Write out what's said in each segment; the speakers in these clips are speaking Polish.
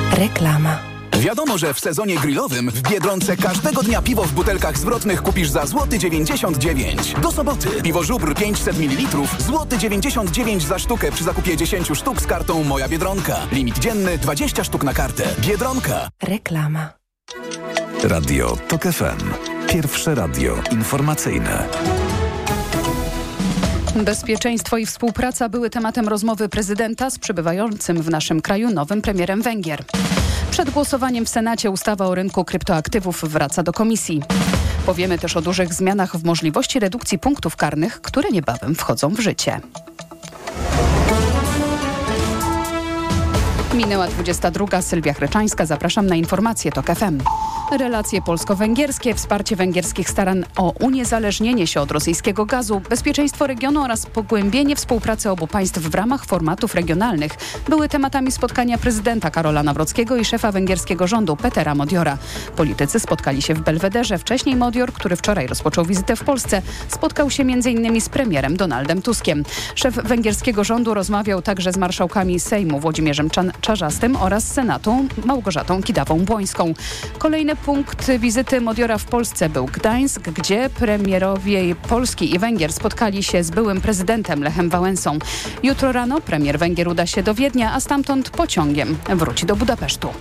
Reklama. Wiadomo, że w sezonie grillowym w Biedronce każdego dnia piwo w butelkach zwrotnych kupisz za złoty 99 zł. Do soboty piwo Żubr 500 ml złoty 99 za sztukę przy zakupie 10 sztuk z kartą Moja Biedronka. Limit dzienny 20 sztuk na kartę. Biedronka. Reklama. Radio TOK FM. Pierwsze radio informacyjne. Bezpieczeństwo i współpraca były tematem rozmowy prezydenta z przybywającym w naszym kraju nowym premierem Węgier. Przed głosowaniem w Senacie ustawa o rynku kryptoaktywów wraca do komisji. Powiemy też o dużych zmianach w możliwości redukcji punktów karnych, które niebawem wchodzą w życie. Minęła 22. Sylwia Chryczańska. Zapraszam na informacje TOK FM. Relacje polsko-węgierskie, wsparcie węgierskich starań o uniezależnienie się od rosyjskiego gazu, bezpieczeństwo regionu oraz pogłębienie współpracy obu państw w ramach formatów regionalnych były tematami spotkania prezydenta Karola Nawrockiego i szefa węgierskiego rządu Petera Modiora. Politycy spotkali się w Belwederze. Wcześniej Modior, który wczoraj rozpoczął wizytę w Polsce, spotkał się m.in. z premierem Donaldem Tuskiem. Szef węgierskiego rządu rozmawiał także z marszałkami Sejmu Włodzimierzem Czarzastym oraz Senatu Małgorzatą Kidawą-Błońską. Kolejny punkt wizyty Modiora w Polsce był Gdańsk, gdzie premierowie Polski i Węgier spotkali się z byłym prezydentem Lechem Wałęsą. Jutro rano premier Węgier uda się do Wiednia, a stamtąd pociągiem wróci do Budapesztu.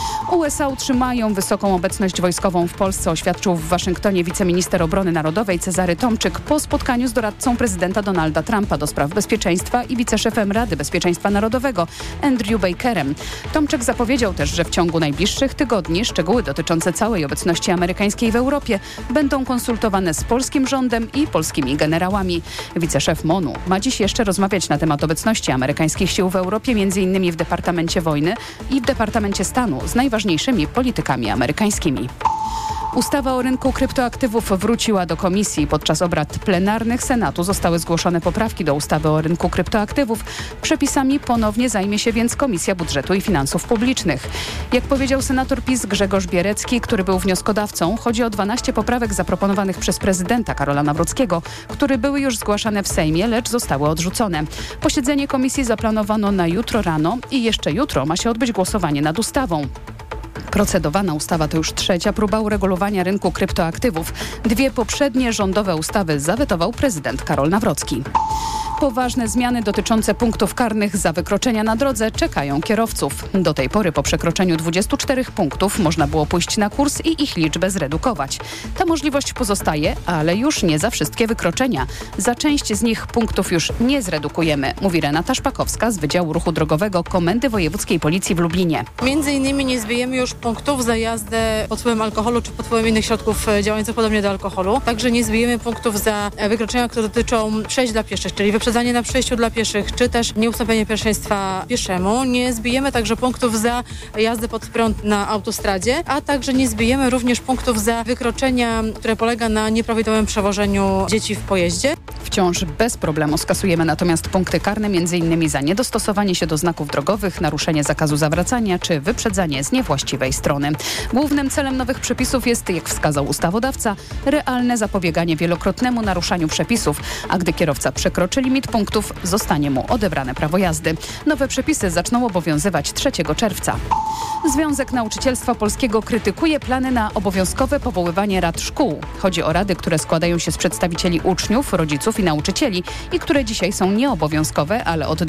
USA utrzymają wysoką obecność wojskową w Polsce, oświadczył w Waszyngtonie wiceminister obrony narodowej Cezary Tomczyk po spotkaniu z doradcą prezydenta Donalda Trumpa do spraw bezpieczeństwa i wiceszefem Rady Bezpieczeństwa Narodowego Andrew Bakerem. Tomczyk zapowiedział też, że w ciągu najbliższych tygodni szczegóły dotyczące całej obecności amerykańskiej w Europie będą konsultowane z polskim rządem i polskimi generałami. Wiceszef MONU ma dziś jeszcze rozmawiać na temat obecności amerykańskich sił w Europie, m.in. w Departamencie Wojny i w Departamencie Stanu z najważniejszymi politykami amerykańskimi. Ustawa o rynku kryptoaktywów wróciła do komisji. Podczas obrad plenarnych Senatu zostały zgłoszone poprawki do ustawy o rynku kryptoaktywów. Przepisami ponownie zajmie się więc Komisja Budżetu i Finansów Publicznych. Jak powiedział senator PiS Grzegorz Bierecki, który był wnioskodawcą, chodzi o 12 poprawek zaproponowanych przez prezydenta Karola Nawrockiego, które były już zgłaszane w Sejmie, lecz zostały odrzucone. Posiedzenie komisji zaplanowano na jutro rano i jeszcze jutro ma się odbyć głosowanie nad ustawą. Procedowana ustawa to już trzecia próba uregulowania rynku kryptoaktywów. 2 poprzednie rządowe ustawy zawetował prezydent Karol Nawrocki. Poważne zmiany dotyczące punktów karnych za wykroczenia na drodze czekają kierowców. Do tej pory po przekroczeniu 24 punktów można było pójść na kurs i ich liczbę zredukować. Ta możliwość pozostaje, ale już nie za wszystkie wykroczenia. Za część z nich punktów już nie zredukujemy, mówi Renata Szpakowska z Wydziału Ruchu Drogowego Komendy Wojewódzkiej Policji w Lublinie. Między innymi nie zbijemy już punktów za jazdę pod wpływem alkoholu czy pod wpływem innych środków działających podobnie do alkoholu. Także nie zbijemy punktów za wykroczenia, które dotyczą przejść dla pieszych, czyli wyprzedzanie na przejściu dla pieszych, czy też nieustąpienie pierwszeństwa pieszemu. Nie zbijemy także punktów za jazdę pod prąd na autostradzie, a także nie zbijemy również punktów za wykroczenia, które polega na nieprawidłowym przewożeniu dzieci w pojeździe. Wciąż bez problemu skasujemy natomiast punkty karne m.in. za niedostosowanie się do znaków drogowych, naruszenie zakazu zawracania czy wyprzedzanie z niewłaściwej strony. Głównym celem nowych przepisów jest, jak wskazał ustawodawca, realne zapobieganie wielokrotnemu naruszaniu przepisów, a gdy kierowca przekroczy limit punktów, zostanie mu odebrane prawo jazdy. Nowe przepisy zaczną obowiązywać 3 czerwca. Związek Nauczycielstwa Polskiego krytykuje plany na obowiązkowe powoływanie rad szkół. Chodzi o rady, które składają się z przedstawicieli uczniów, rodziców i nauczycieli i które dzisiaj są nieobowiązkowe, ale od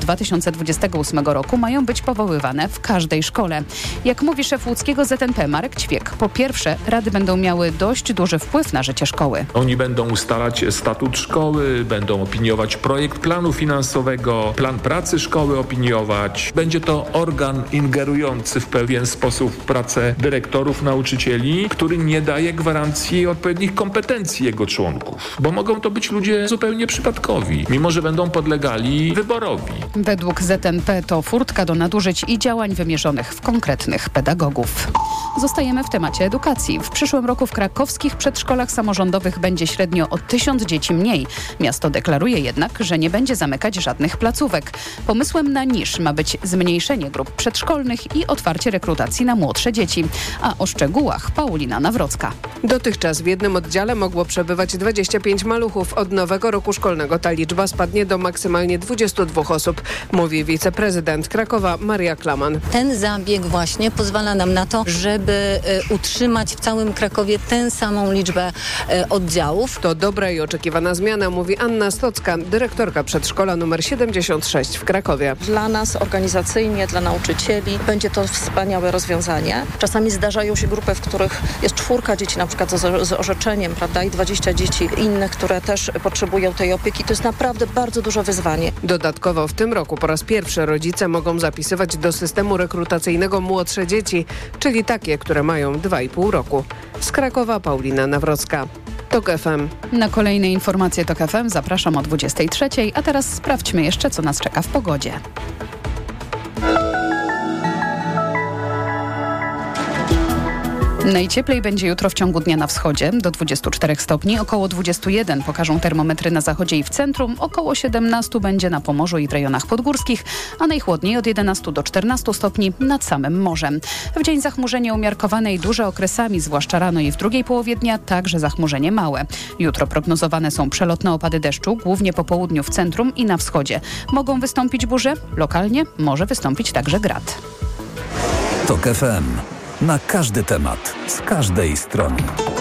2028 roku mają być powoływane w każdej szkole. Jak mówi szef łódzkiego ZNP Marek Ćwiek, po pierwsze, rady będą miały dość duży wpływ na życie szkoły. Oni będą ustalać statut szkoły, będą opiniować projekt planu finansowego, plan pracy szkoły opiniować. Będzie to organ ingerujący w pewien sposób w pracę dyrektorów, nauczycieli, który nie daje gwarancji odpowiednich kompetencji jego członków, bo mogą to być ludzie zupełnie przypadkowi, mimo że będą podlegali wyborowi. Według ZNP to furtka do nadużyć i działań wymierzonych w konkretnych pedagogów. Zostajemy w temacie edukacji. W przyszłym roku w krakowskich przedszkolach samorządowych będzie średnio o 1000 dzieci mniej. Miasto deklaruje jednak, że nie nie będzie zamykać żadnych placówek. Pomysłem na nisz ma być zmniejszenie grup przedszkolnych i otwarcie rekrutacji na młodsze dzieci. A o szczegółach Paulina Nawrocka. Dotychczas w jednym oddziale mogło przebywać 25 maluchów. Od nowego roku szkolnego ta liczba spadnie do maksymalnie 22 osób, mówi wiceprezydent Krakowa Maria Klaman. Ten zabieg właśnie pozwala nam na to, żeby utrzymać w całym Krakowie tę samą liczbę oddziałów. To dobra i oczekiwana zmiana, mówi Anna Stocka, dyrektorka przedszkola nr 76 w Krakowie. Dla nas organizacyjnie, dla nauczycieli będzie to wspaniałe rozwiązanie. Czasami zdarzają się grupy, w których jest 4 dzieci na przykład z orzeczeniem, prawda, i 20 dzieci innych, które też potrzebują tej opieki. To jest naprawdę bardzo duże wyzwanie. Dodatkowo w tym roku po raz pierwszy rodzice mogą zapisywać do systemu rekrutacyjnego młodsze dzieci, czyli takie, które mają 2,5 roku. Z Krakowa Paulina Nawrocka. TOK FM. Na kolejne informacje TOK FM zapraszam o 23:00, a teraz sprawdźmy jeszcze, co nas czeka w pogodzie. Najcieplej będzie jutro w ciągu dnia na wschodzie, do 24 stopni, około 21 pokażą termometry na zachodzie i w centrum, około 17 będzie na Pomorzu i w rejonach podgórskich, a najchłodniej od 11 do 14 stopni nad samym morzem. W dzień zachmurzenie umiarkowane i duże okresami, zwłaszcza rano i w drugiej połowie dnia, także zachmurzenie małe. Jutro prognozowane są przelotne opady deszczu, głównie po południu w centrum i na wschodzie. Mogą wystąpić burze, lokalnie może wystąpić także grad. TOK FM. Na każdy temat, z każdej strony.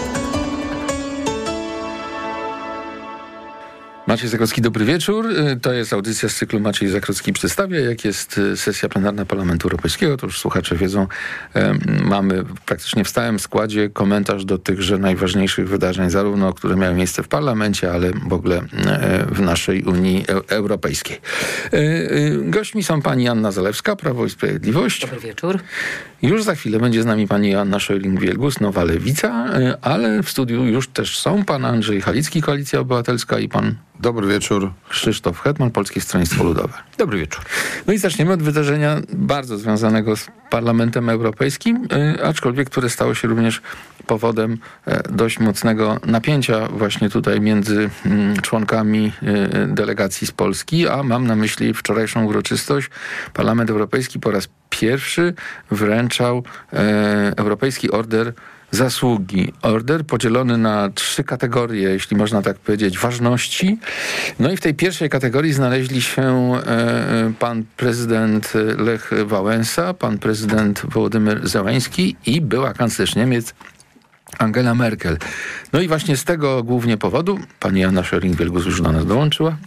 Maciej Zakrocki, dobry wieczór. To jest audycja z cyklu Maciej Zakrocki przedstawia. Jak jest sesja plenarna Parlamentu Europejskiego, to już słuchacze wiedzą, mamy praktycznie w stałym składzie komentarz do tychże najważniejszych wydarzeń, zarówno które miały miejsce w parlamencie, ale w ogóle w naszej Unii Europejskiej. Gośćmi są pani Anna Zalewska, Prawo i Sprawiedliwość. Dobry wieczór. Już za chwilę będzie z nami pani Joanna Scheuring-Wielgus, Nowa Lewica, ale w studiu już też są pan Andrzej Halicki, Koalicja Obywatelska, i pan Dobry wieczór. Krzysztof Hetman, Polskie Stronnictwo Ludowe. Dobry wieczór. No i zaczniemy od wydarzenia bardzo związanego z Parlamentem Europejskim, aczkolwiek które stało się również powodem dość mocnego napięcia właśnie tutaj między członkami delegacji z Polski, a mam na myśli wczorajszą uroczystość. Parlament Europejski po raz pierwszy wręczał Europejski Order Zasługi. Order podzielony na 3 kategorie, jeśli można tak powiedzieć, ważności. No i w tej pierwszej kategorii znaleźli się pan prezydent Lech Wałęsa, pan prezydent Wołodymyr Zełański i była kanclerz Niemiec Angela Merkel. No i właśnie z tego głównie powodu, pani Joanna Scheuring-Wielgus już do nas dołączyła.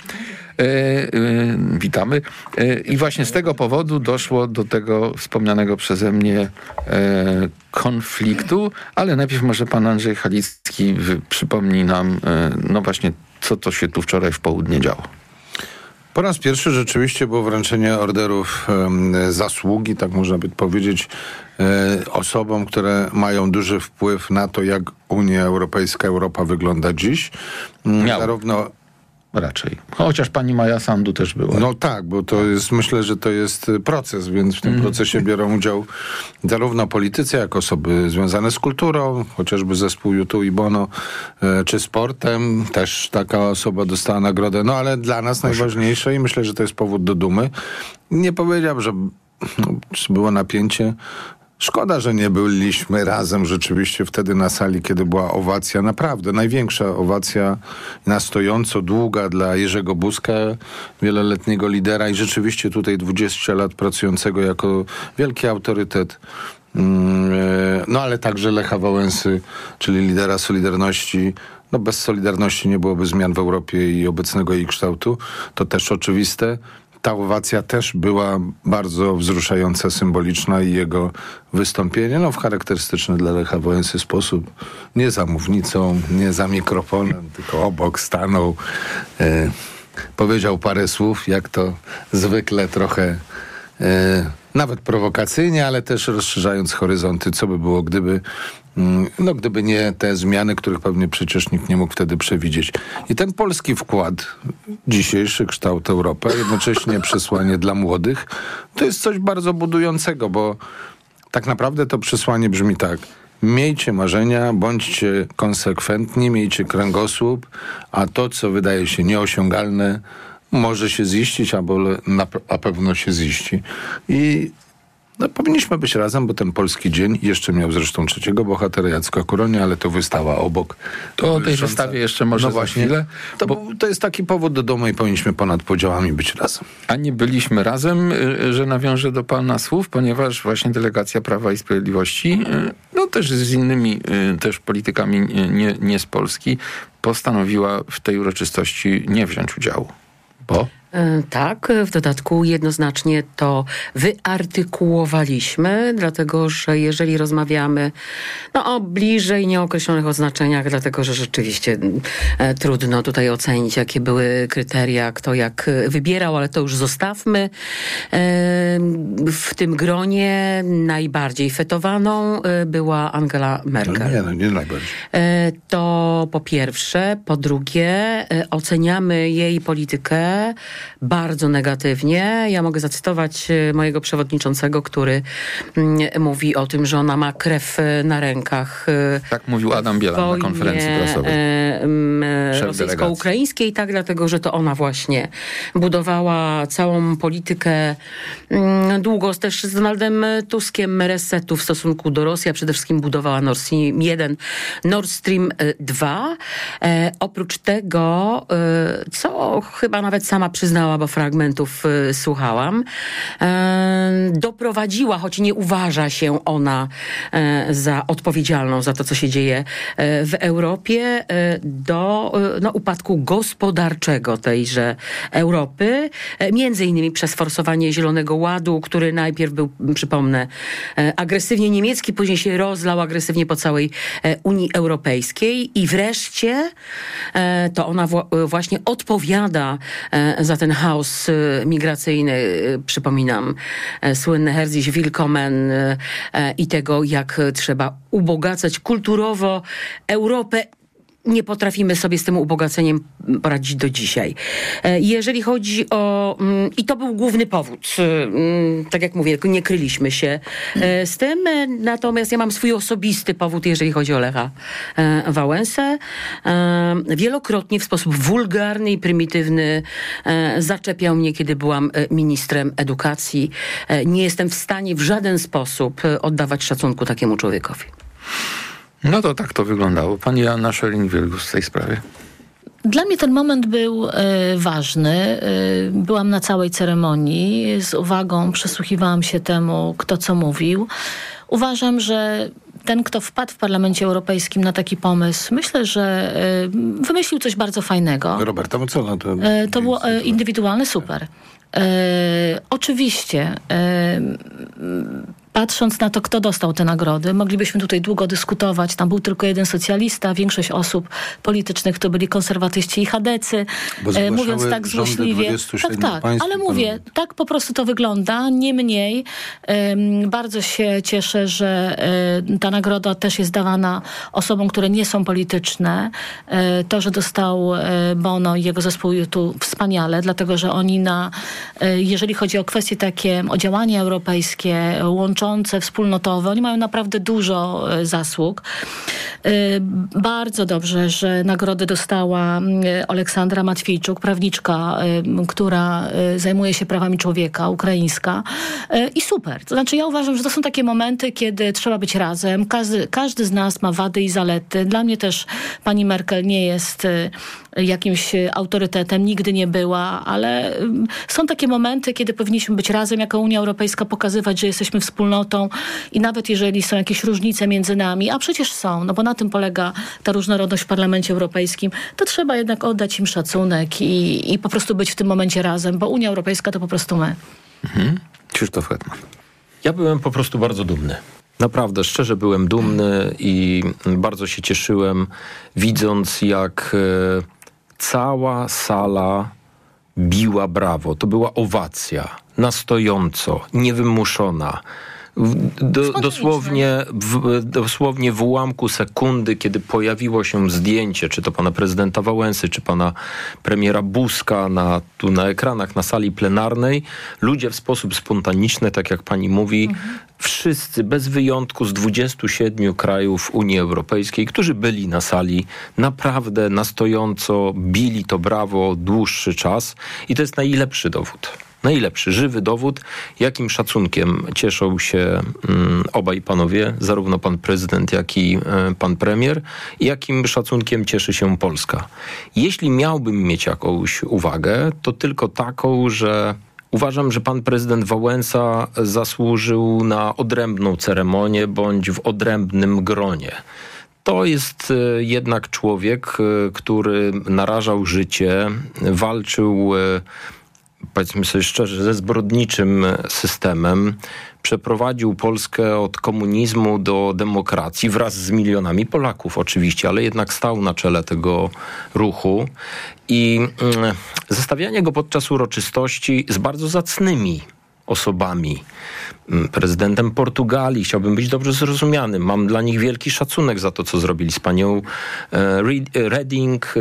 Witamy. I właśnie z tego powodu doszło do tego wspomnianego przeze mnie konfliktu, ale najpierw może pan Andrzej Halicki przypomni nam, no właśnie, co to się tu wczoraj w południe działo. Po raz pierwszy rzeczywiście było wręczenie orderów zasługi, tak można by powiedzieć, osobom, które mają duży wpływ na to, jak Unia Europejska, Europa wygląda dziś. Zarówno raczej. Chociaż pani Maja Sandu też była. No tak, bo to jest, myślę, że to jest proces, więc w tym procesie biorą udział zarówno politycy, jak osoby związane z kulturą, chociażby zespół U2 i Bono, czy sportem. Też taka osoba dostała nagrodę. No ale dla nas najważniejsze i myślę, że to jest powód do dumy. Nie powiedziałbym, że było napięcie. Szkoda, że nie byliśmy razem rzeczywiście wtedy na sali, kiedy była owacja, naprawdę największa owacja na stojąco, długa dla Jerzego Buzka, wieloletniego lidera i rzeczywiście tutaj 20 lat pracującego jako wielki autorytet. No ale także Lecha Wałęsy, czyli lidera Solidarności. No bez Solidarności nie byłoby zmian w Europie i obecnego jej kształtu. To też oczywiste. Ta owacja też była bardzo wzruszająca, symboliczna i jego wystąpienie, no w charakterystyczny dla Lecha Wałęsy sposób, nie za mównicą, nie za mikrofonem, tylko obok stanął, powiedział parę słów, jak to zwykle trochę nawet prowokacyjnie, ale też rozszerzając horyzonty, co by było, gdyby nie te zmiany, których pewnie przecież nikt nie mógł wtedy przewidzieć. I ten polski wkład, dzisiejszy kształt Europy, jednocześnie przesłanie dla młodych, to jest coś bardzo budującego, bo tak naprawdę to przesłanie brzmi tak: miejcie marzenia, bądźcie konsekwentni, miejcie kręgosłup, a to, co wydaje się nieosiągalne, może się ziścić, albo na pewno się ziści. I powinniśmy być razem, bo ten polski dzień jeszcze miał zresztą trzeciego bohatera, Jacka Kuronia, ale to wystawa obok. To o tej wystawie jeszcze może za chwilę. To jest taki powód do domu i powinniśmy ponad podziałami być razem. A nie byliśmy razem, że nawiążę do pana słów, ponieważ właśnie delegacja Prawa i Sprawiedliwości, też z innymi też politykami nie z Polski, postanowiła w tej uroczystości nie wziąć udziału. Bo? Tak, w dodatku jednoznacznie to wyartykułowaliśmy, dlatego że jeżeli rozmawiamy o bliżej nieokreślonych oznaczeniach, dlatego że rzeczywiście trudno tutaj ocenić, jakie były kryteria, kto jak wybierał, ale to już zostawmy. W tym gronie najbardziej fetowaną była Angela Merkel. Nie najbardziej. To po pierwsze. Po drugie, oceniamy jej politykę bardzo negatywnie. Ja mogę zacytować mojego przewodniczącego, który mówi o tym, że ona ma krew na rękach. Tak mówił Adam Bielan na konferencji prasowej. Rosyjsko-ukraińskiej, tak, dlatego, że to ona właśnie budowała całą politykę długo też z Donaldem Tuskiem resetu w stosunku do Rosji, a przede wszystkim budowała Nord Stream 1, Nord Stream 2. Oprócz tego, co chyba nawet sama przyznała, bo fragmentów słuchałam, doprowadziła, choć nie uważa się ona za odpowiedzialną za to, co się dzieje w Europie, do upadku gospodarczego tejże Europy, między innymi przez forsowanie Zielonego Ładu, który najpierw był, przypomnę, agresywnie niemiecki, później się rozlał agresywnie po całej Unii Europejskiej i wreszcie to ona właśnie odpowiada za ten chaos migracyjny. Przypominam słynne Herzlich Willkommen i tego, jak trzeba ubogacać kulturowo Europę. Nie potrafimy sobie z tym ubogaceniem poradzić do dzisiaj. Jeżeli chodzi o... I to był główny powód. Tak jak mówię, nie kryliśmy się z tym. Natomiast ja mam swój osobisty powód, jeżeli chodzi o Lecha Wałęsę. Wielokrotnie w sposób wulgarny i prymitywny zaczepiał mnie, kiedy byłam ministrem edukacji. Nie jestem w stanie w żaden sposób oddawać szacunku takiemu człowiekowi. No to tak to wyglądało. Pani Joanna Scheuring-Wielgus w tej sprawie. Dla mnie ten moment był ważny. Byłam na całej ceremonii. Z uwagą przysłuchiwałam się temu, kto co mówił. Uważam, że ten, kto wpadł w Parlamencie Europejskim na taki pomysł, myślę, że wymyślił coś bardzo fajnego. Roberta Metzola. To było indywidualne, super. Oczywiście, patrząc na to, kto dostał te nagrody, moglibyśmy tutaj długo dyskutować. Tam był tylko jeden socjalista, większość osób politycznych to byli konserwatyści i chadecy. Mówiąc tak złośliwie. Tak, ale mówię, tak po prostu to wygląda. Niemniej bardzo się cieszę, że ta nagroda też jest dawana osobom, które nie są polityczne. To, że dostał Bono i jego zespół YouTube, wspaniale, dlatego, że oni jeżeli chodzi o kwestie takie, o działania europejskie, łączące, wspólnotowe, oni mają naprawdę dużo zasług. Bardzo dobrze, że nagrodę dostała Aleksandra Matwijczuk, prawniczka, która zajmuje się prawami człowieka, ukraińska. I super. To znaczy ja uważam, że to są takie momenty, kiedy trzeba być razem. Każdy z nas ma wady i zalety. Dla mnie też pani Merkel nie jest jakimś autorytetem, nigdy nie była, ale są takie momenty, kiedy powinniśmy być razem jako Unia Europejska, pokazywać, że jesteśmy wspólnotą i nawet jeżeli są jakieś różnice między nami, a przecież są, no bo na tym polega ta różnorodność w Parlamencie Europejskim, to trzeba jednak oddać im szacunek i po prostu być w tym momencie razem, bo Unia Europejska to po prostu my. Krzysztof Hetman. Ja byłem po prostu bardzo dumny. Naprawdę, szczerze byłem dumny i bardzo się cieszyłem, widząc jak cała sala biła brawo. To była owacja, na stojąco, niewymuszona. Dosłownie w ułamku sekundy, kiedy pojawiło się zdjęcie, czy to pana prezydenta Wałęsy, czy pana premiera Buzka tu na ekranach, na sali plenarnej, ludzie w sposób spontaniczny, tak jak pani mówi, wszyscy, bez wyjątku z 27 krajów Unii Europejskiej, którzy byli na sali, naprawdę na stojąco bili to brawo dłuższy czas i to jest najlepszy dowód. Najlepszy, żywy dowód, jakim szacunkiem cieszą się obaj panowie, zarówno pan prezydent, jak i pan premier, i jakim szacunkiem cieszy się Polska. Jeśli miałbym mieć jakąś uwagę, to tylko taką, że uważam, że pan prezydent Wałęsa zasłużył na odrębną ceremonię bądź w odrębnym gronie. To jest jednak człowiek, który narażał życie, walczył, powiedzmy sobie szczerze, ze zbrodniczym systemem. Przeprowadził Polskę od komunizmu do demokracji wraz z milionami Polaków oczywiście, ale jednak stał na czele tego ruchu i zestawianie go podczas uroczystości z bardzo zacnymi osobami. Prezydentem Portugalii, chciałbym być dobrze zrozumiany. Mam dla nich wielki szacunek za to, co zrobili z panią Reding.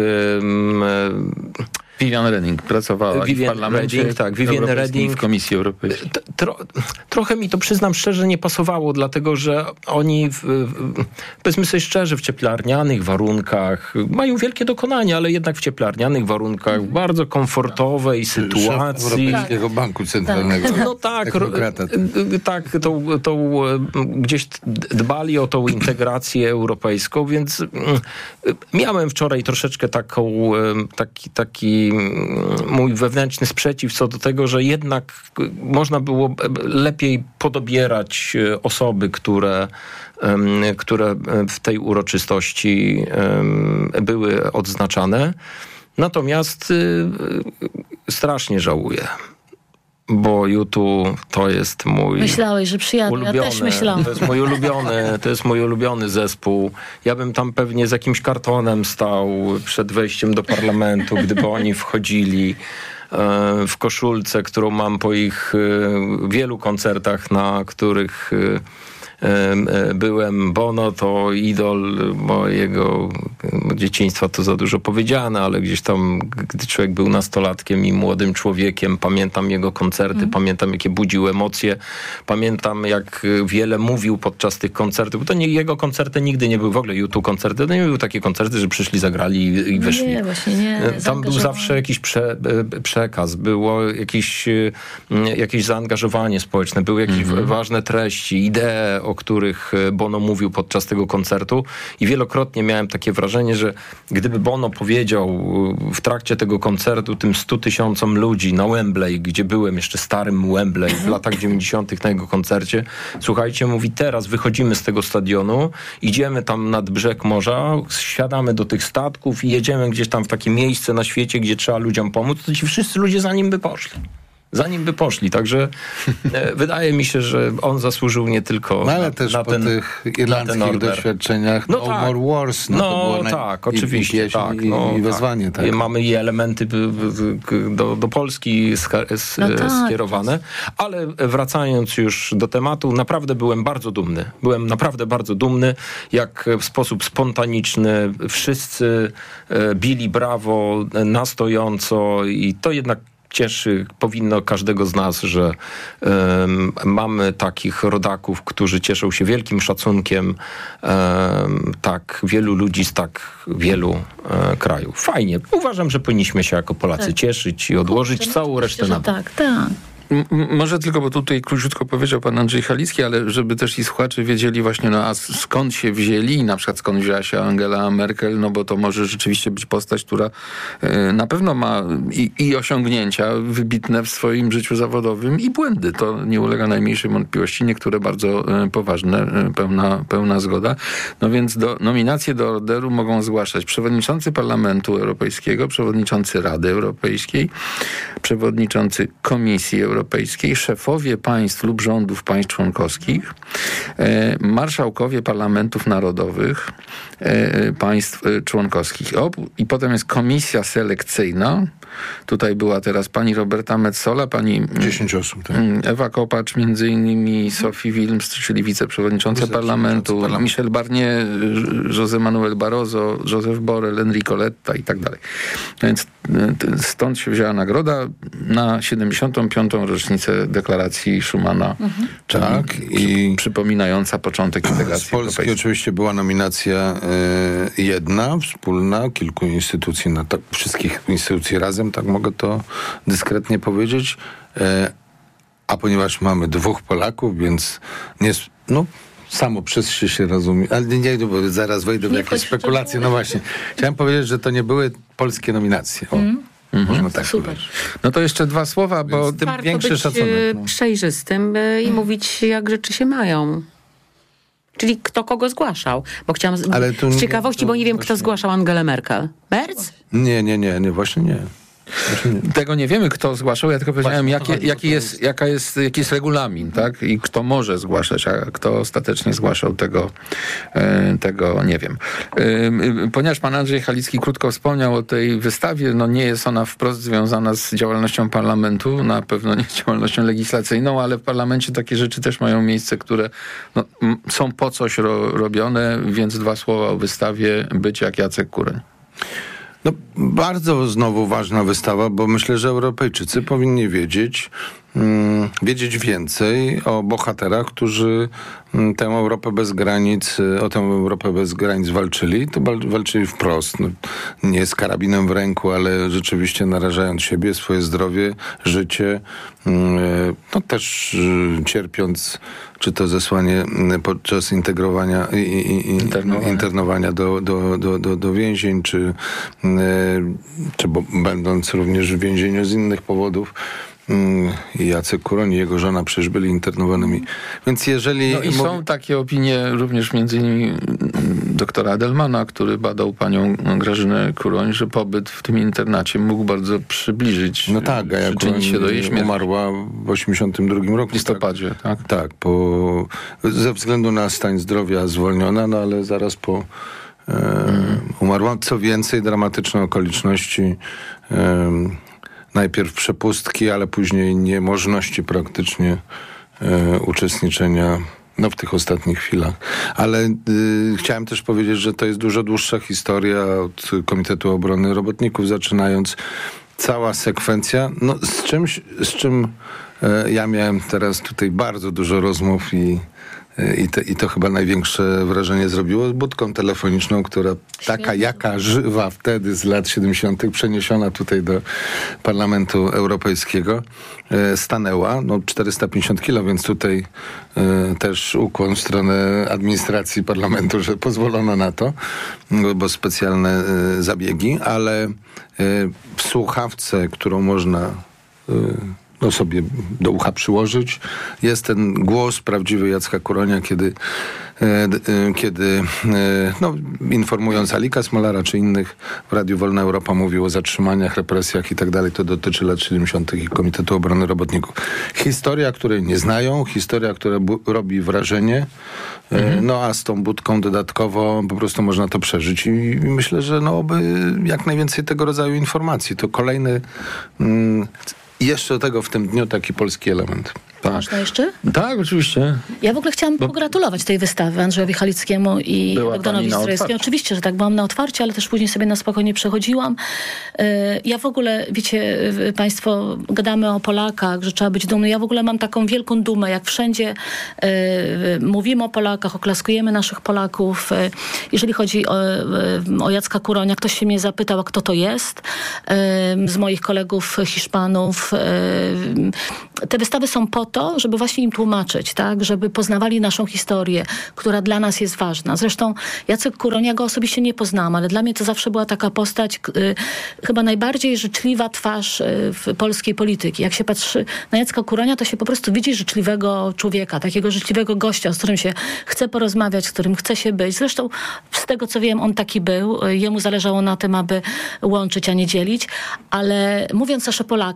Vivian Reding pracowała w parlamencie Reding, w Komisji Europejskiej. Trochę mi to, przyznam szczerze, nie pasowało, dlatego że oni, powiedzmy sobie szczerze, w cieplarnianych warunkach mają wielkie dokonania, ale jednak w cieplarnianych warunkach, w bardzo komfortowej sytuacji. Europejskiego Banku Centralnego. No tak, gdzieś dbali o tą integrację europejską, więc miałem wczoraj troszeczkę taki mój wewnętrzny sprzeciw co do tego, że jednak można było lepiej podobierać osoby, które w tej uroczystości były odznaczane. Natomiast strasznie żałuję, bo U2 to jest mój... Myślałeś, że przyjadę, ulubiony, ja też myślałam. To jest mój ulubiony zespół. Ja bym tam pewnie z jakimś kartonem stał przed wejściem do parlamentu, gdyby oni wchodzili w koszulce, którą mam po ich wielu koncertach, na których byłem. Bono to idol mojego dzieciństwa, to za dużo powiedziane, ale gdzieś tam, gdy człowiek był nastolatkiem i młodym człowiekiem, pamiętam jego koncerty, pamiętam, jakie budził emocje, pamiętam, jak wiele mówił podczas tych koncertów, bo to jego koncerty nigdy nie były, w ogóle U2 koncerty, to nie były takie koncerty, że przyszli, zagrali i wyszli. Nie, właśnie nie. Tam był zawsze jakiś przekaz, było jakieś zaangażowanie społeczne, były jakieś ważne treści, idee, o których Bono mówił podczas tego koncertu i wielokrotnie miałem takie wrażenie, że gdyby Bono powiedział w trakcie tego koncertu tym 100 000 ludzi na Wembley, gdzie byłem jeszcze starym Wembley w latach 90. na jego koncercie, słuchajcie, mówi, teraz wychodzimy z tego stadionu, idziemy tam nad brzeg morza, siadamy do tych statków i jedziemy gdzieś tam w takie miejsce na świecie, gdzie trzeba ludziom pomóc, to ci wszyscy ludzie za nim by poszli. Także wydaje mi się, że on zasłużył nie tylko ale też po tych irlandzkich doświadczeniach More Wars. To było oczywiście. I wezwanie. Tak. Mamy i elementy do Polski skierowane. Ale wracając już do tematu, naprawdę byłem bardzo dumny. Byłem naprawdę bardzo dumny, jak w sposób spontaniczny wszyscy bili brawo na stojąco i to jednak powinno każdego z nas, że mamy takich rodaków, którzy cieszą się wielkim szacunkiem tak wielu ludzi z tak wielu krajów. Fajnie. Uważam, że powinniśmy się jako Polacy cieszyć i odłożyć całą resztę na bok. Tak. Może tylko, bo tutaj króciutko powiedział pan Andrzej Halicki, ale żeby też i słuchacze wiedzieli właśnie, a skąd się wzięli, na przykład skąd wzięła się Angela Merkel, bo to może rzeczywiście być postać, która na pewno ma i osiągnięcia wybitne w swoim życiu zawodowym i błędy. To nie ulega najmniejszej wątpliwości. Niektóre bardzo poważne, pełna zgoda. No więc nominacje do orderu mogą zgłaszać przewodniczący Parlamentu Europejskiego, przewodniczący Rady Europejskiej, przewodniczący Komisji Europejskiej, szefowie państw lub rządów państw członkowskich, marszałkowie parlamentów narodowych państw członkowskich. I potem jest komisja selekcyjna, Tutaj była teraz pani Roberta Metsola, pani 10 osób, tak. Ewa Kopacz, między innymi Sophie Wilms, czyli wiceprzewodnicząca parlamentu, Michel Barnier, José Manuel Barroso, Joseph Borrell, Enrico Letta i tak dalej. Więc stąd się wzięła nagroda na 75. rocznicę deklaracji Schumana. Tak. I przypominająca początek integracji z Polski europejskiej. Oczywiście była nominacja jedna, wspólna, kilku instytucji, wszystkich instytucji razem, tak mogę to dyskretnie powiedzieć. A ponieważ mamy 2 Polaków, więc samo przez się rozumie. Ale nie, bo zaraz wejdę w jakieś spekulacje. No właśnie. Chciałem powiedzieć, że to nie były polskie nominacje. Można tak powiedzieć. No to jeszcze 2 słowa, bo tym większy szacunek. Przejrzystym i mówić, jak rzeczy się mają. Czyli kto kogo zgłaszał. Bo chciałam z ciekawości, bo nie wiem, kto zgłaszał Angelę Merkel. Merz? Nie, właśnie nie. Tego nie wiemy, kto zgłaszał. Ja tylko powiedziałem, jaki jest regulamin, tak? I kto może zgłaszać, a kto ostatecznie zgłaszał, tego nie wiem. Ponieważ pan Andrzej Halicki krótko wspomniał o tej wystawie, nie jest ona wprost związana z działalnością parlamentu, na pewno nie z działalnością legislacyjną, ale w parlamencie takie rzeczy też mają miejsce, które są po coś robione, więc 2 słowa o wystawie Być jak Jacek Kuroń. Bardzo znowu ważna wystawa, bo myślę, że Europejczycy powinni wiedzieć więcej o bohaterach, którzy o tę Europę bez granic walczyli. To walczyli wprost. Nie z karabinem w ręku, ale rzeczywiście narażając siebie, swoje zdrowie, życie, też cierpiąc, czy to zesłanie podczas internowania do więzień, czy będąc również w więzieniu z innych powodów. Jacek Kuroń i jego żona przecież byli internowanymi. Więc jeżeli... są takie opinie również między innymi doktora Edelmana, który badał panią Grażynę Kuroń, że pobyt w tym internacie mógł bardzo przybliżyć, przyczynić się do jej śmierci. Umarła w 1982 roku. W listopadzie, tak? Tak, ze względu na stan zdrowia zwolniona, ale zaraz po umarła. Co więcej, dramatyczne okoliczności, najpierw przepustki, ale później niemożności praktycznie uczestniczenia w tych ostatnich chwilach. Ale chciałem też powiedzieć, że to jest dużo dłuższa historia od Komitetu Obrony Robotników, zaczynając cała sekwencja, z czym ja miałem teraz tutaj bardzo dużo rozmów i to chyba największe wrażenie zrobiło z budką telefoniczną, która taka jaka żywa wtedy z lat 70. przeniesiona tutaj do Parlamentu Europejskiego stanęła. 450 kilo, więc tutaj też ukłon w stronę administracji parlamentu, że pozwolono na to, bo specjalne zabiegi, ale w słuchawce, którą można sobie do ucha przyłożyć, jest ten głos prawdziwy Jacka Kuronia, kiedy informując Alika Smolara czy innych w Radiu Wolna Europa mówił o zatrzymaniach, represjach i tak dalej. To dotyczy lat 70. i Komitetu Obrony Robotników. Historia, której nie znają, historia, która robi wrażenie, a z tą budką dodatkowo po prostu można to przeżyć i myślę, że oby jak najwięcej tego rodzaju informacji. To kolejny i jeszcze do tego w tym dniu taki polski element. Tak. Można jeszcze? Tak, oczywiście. Ja w ogóle chciałam pogratulować tej wystawy Andrzejowi Halickiemu i Bogdanowi Zdrojewskiemu. Oczywiście, że tak, byłam na otwarciu, ale też później sobie na spokojnie przechodziłam. Ja w ogóle, wiecie, państwo, gadamy o Polakach, że trzeba być dumny. Ja w ogóle mam taką wielką dumę, jak wszędzie mówimy o Polakach, oklaskujemy naszych Polaków. Jeżeli chodzi o Jacka Kuronia, ktoś się mnie zapytał, a kto to jest? Z moich kolegów Hiszpanów. Te wystawy są po to, żeby właśnie im tłumaczyć, tak? Żeby poznawali naszą historię, która dla nas jest ważna. Zresztą Jacek Kuroń, ja go osobiście nie poznałam, ale dla mnie to zawsze była taka postać, chyba najbardziej życzliwa twarz w polskiej polityki. Jak się patrzy na Jacka Kuronia, to się po prostu widzi życzliwego człowieka, takiego życzliwego gościa, z którym się chce porozmawiać, z którym chce się być. Zresztą z tego, co wiem, on taki był. Jemu zależało na tym, aby łączyć, a nie dzielić. Ale mówiąc też o Polakach, to ja się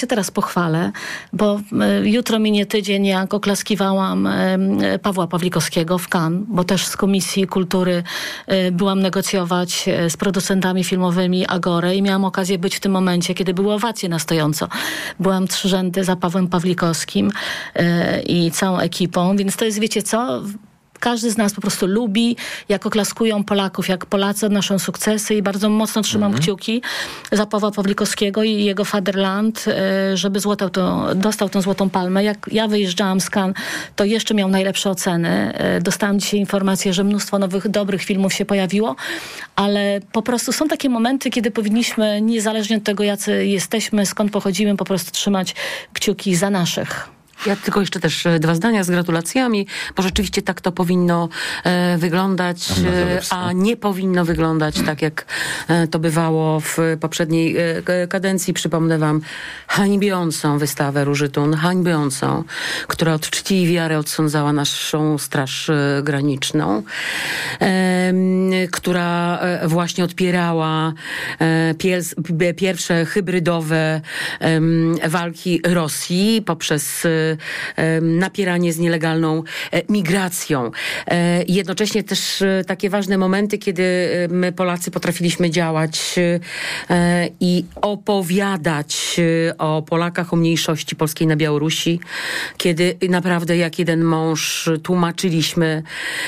się teraz pochwalę, bo jutro minie tydzień, jak oklaskiwałam Pawła Pawlikowskiego w Cannes, bo też z Komisji Kultury byłam negocjować z producentami filmowymi Agorę i miałam okazję być w tym momencie, kiedy były owacje na stojąco. Byłam 3 rzędy za Pawłem Pawlikowskim i całą ekipą, więc to jest, wiecie co... Każdy z nas po prostu lubi, jak oklaskują Polaków, jak Polacy odnoszą sukcesy i bardzo mocno trzymam kciuki za Pawła Pawlikowskiego i jego Fatherland, żeby dostał tą Złotą Palmę. Jak ja wyjeżdżałam z Cannes, to jeszcze miał najlepsze oceny. Dostałam dzisiaj informację, że mnóstwo nowych, dobrych filmów się pojawiło, ale po prostu są takie momenty, kiedy powinniśmy, niezależnie od tego, jacy jesteśmy, skąd pochodzimy, po prostu trzymać kciuki za naszych. Ja tylko jeszcze też 2 zdania z gratulacjami, bo rzeczywiście tak to powinno wyglądać, a nie powinno wyglądać tak, jak to bywało w poprzedniej kadencji. Przypomnę wam hańbiącą wystawę Róży Thun, hańbiącą, która od czci i wiary odsądzała naszą Straż Graniczną, która właśnie odpierała pierwsze hybrydowe walki Rosji poprzez napieranie z nielegalną migracją. Jednocześnie też takie ważne momenty, kiedy my Polacy potrafiliśmy działać i opowiadać o Polakach, o mniejszości polskiej na Białorusi, kiedy naprawdę jak jeden mąż tłumaczyliśmy,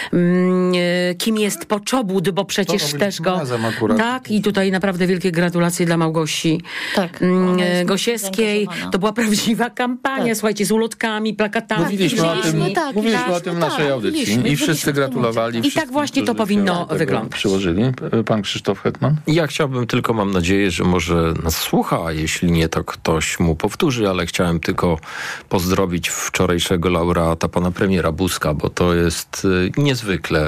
kim jest Poczobut, bo przecież też go... Tak, i tutaj naprawdę wielkie gratulacje dla Małgosi Gosiewskiej. To była prawdziwa kampania, słuchajcie, z ulotkami, plakatami. Mówiliśmy o tym w naszej audycji i wszyscy gratulowali. I tak właśnie to powinno wyglądać. Przyłożyli. Pan Krzysztof Hetman? Ja chciałbym tylko, mam nadzieję, że może nas słucha, a jeśli nie, to ktoś mu powtórzy, ale chciałem tylko pozdrowić wczorajszego laureata, pana premiera Buzka, bo to jest niezwykle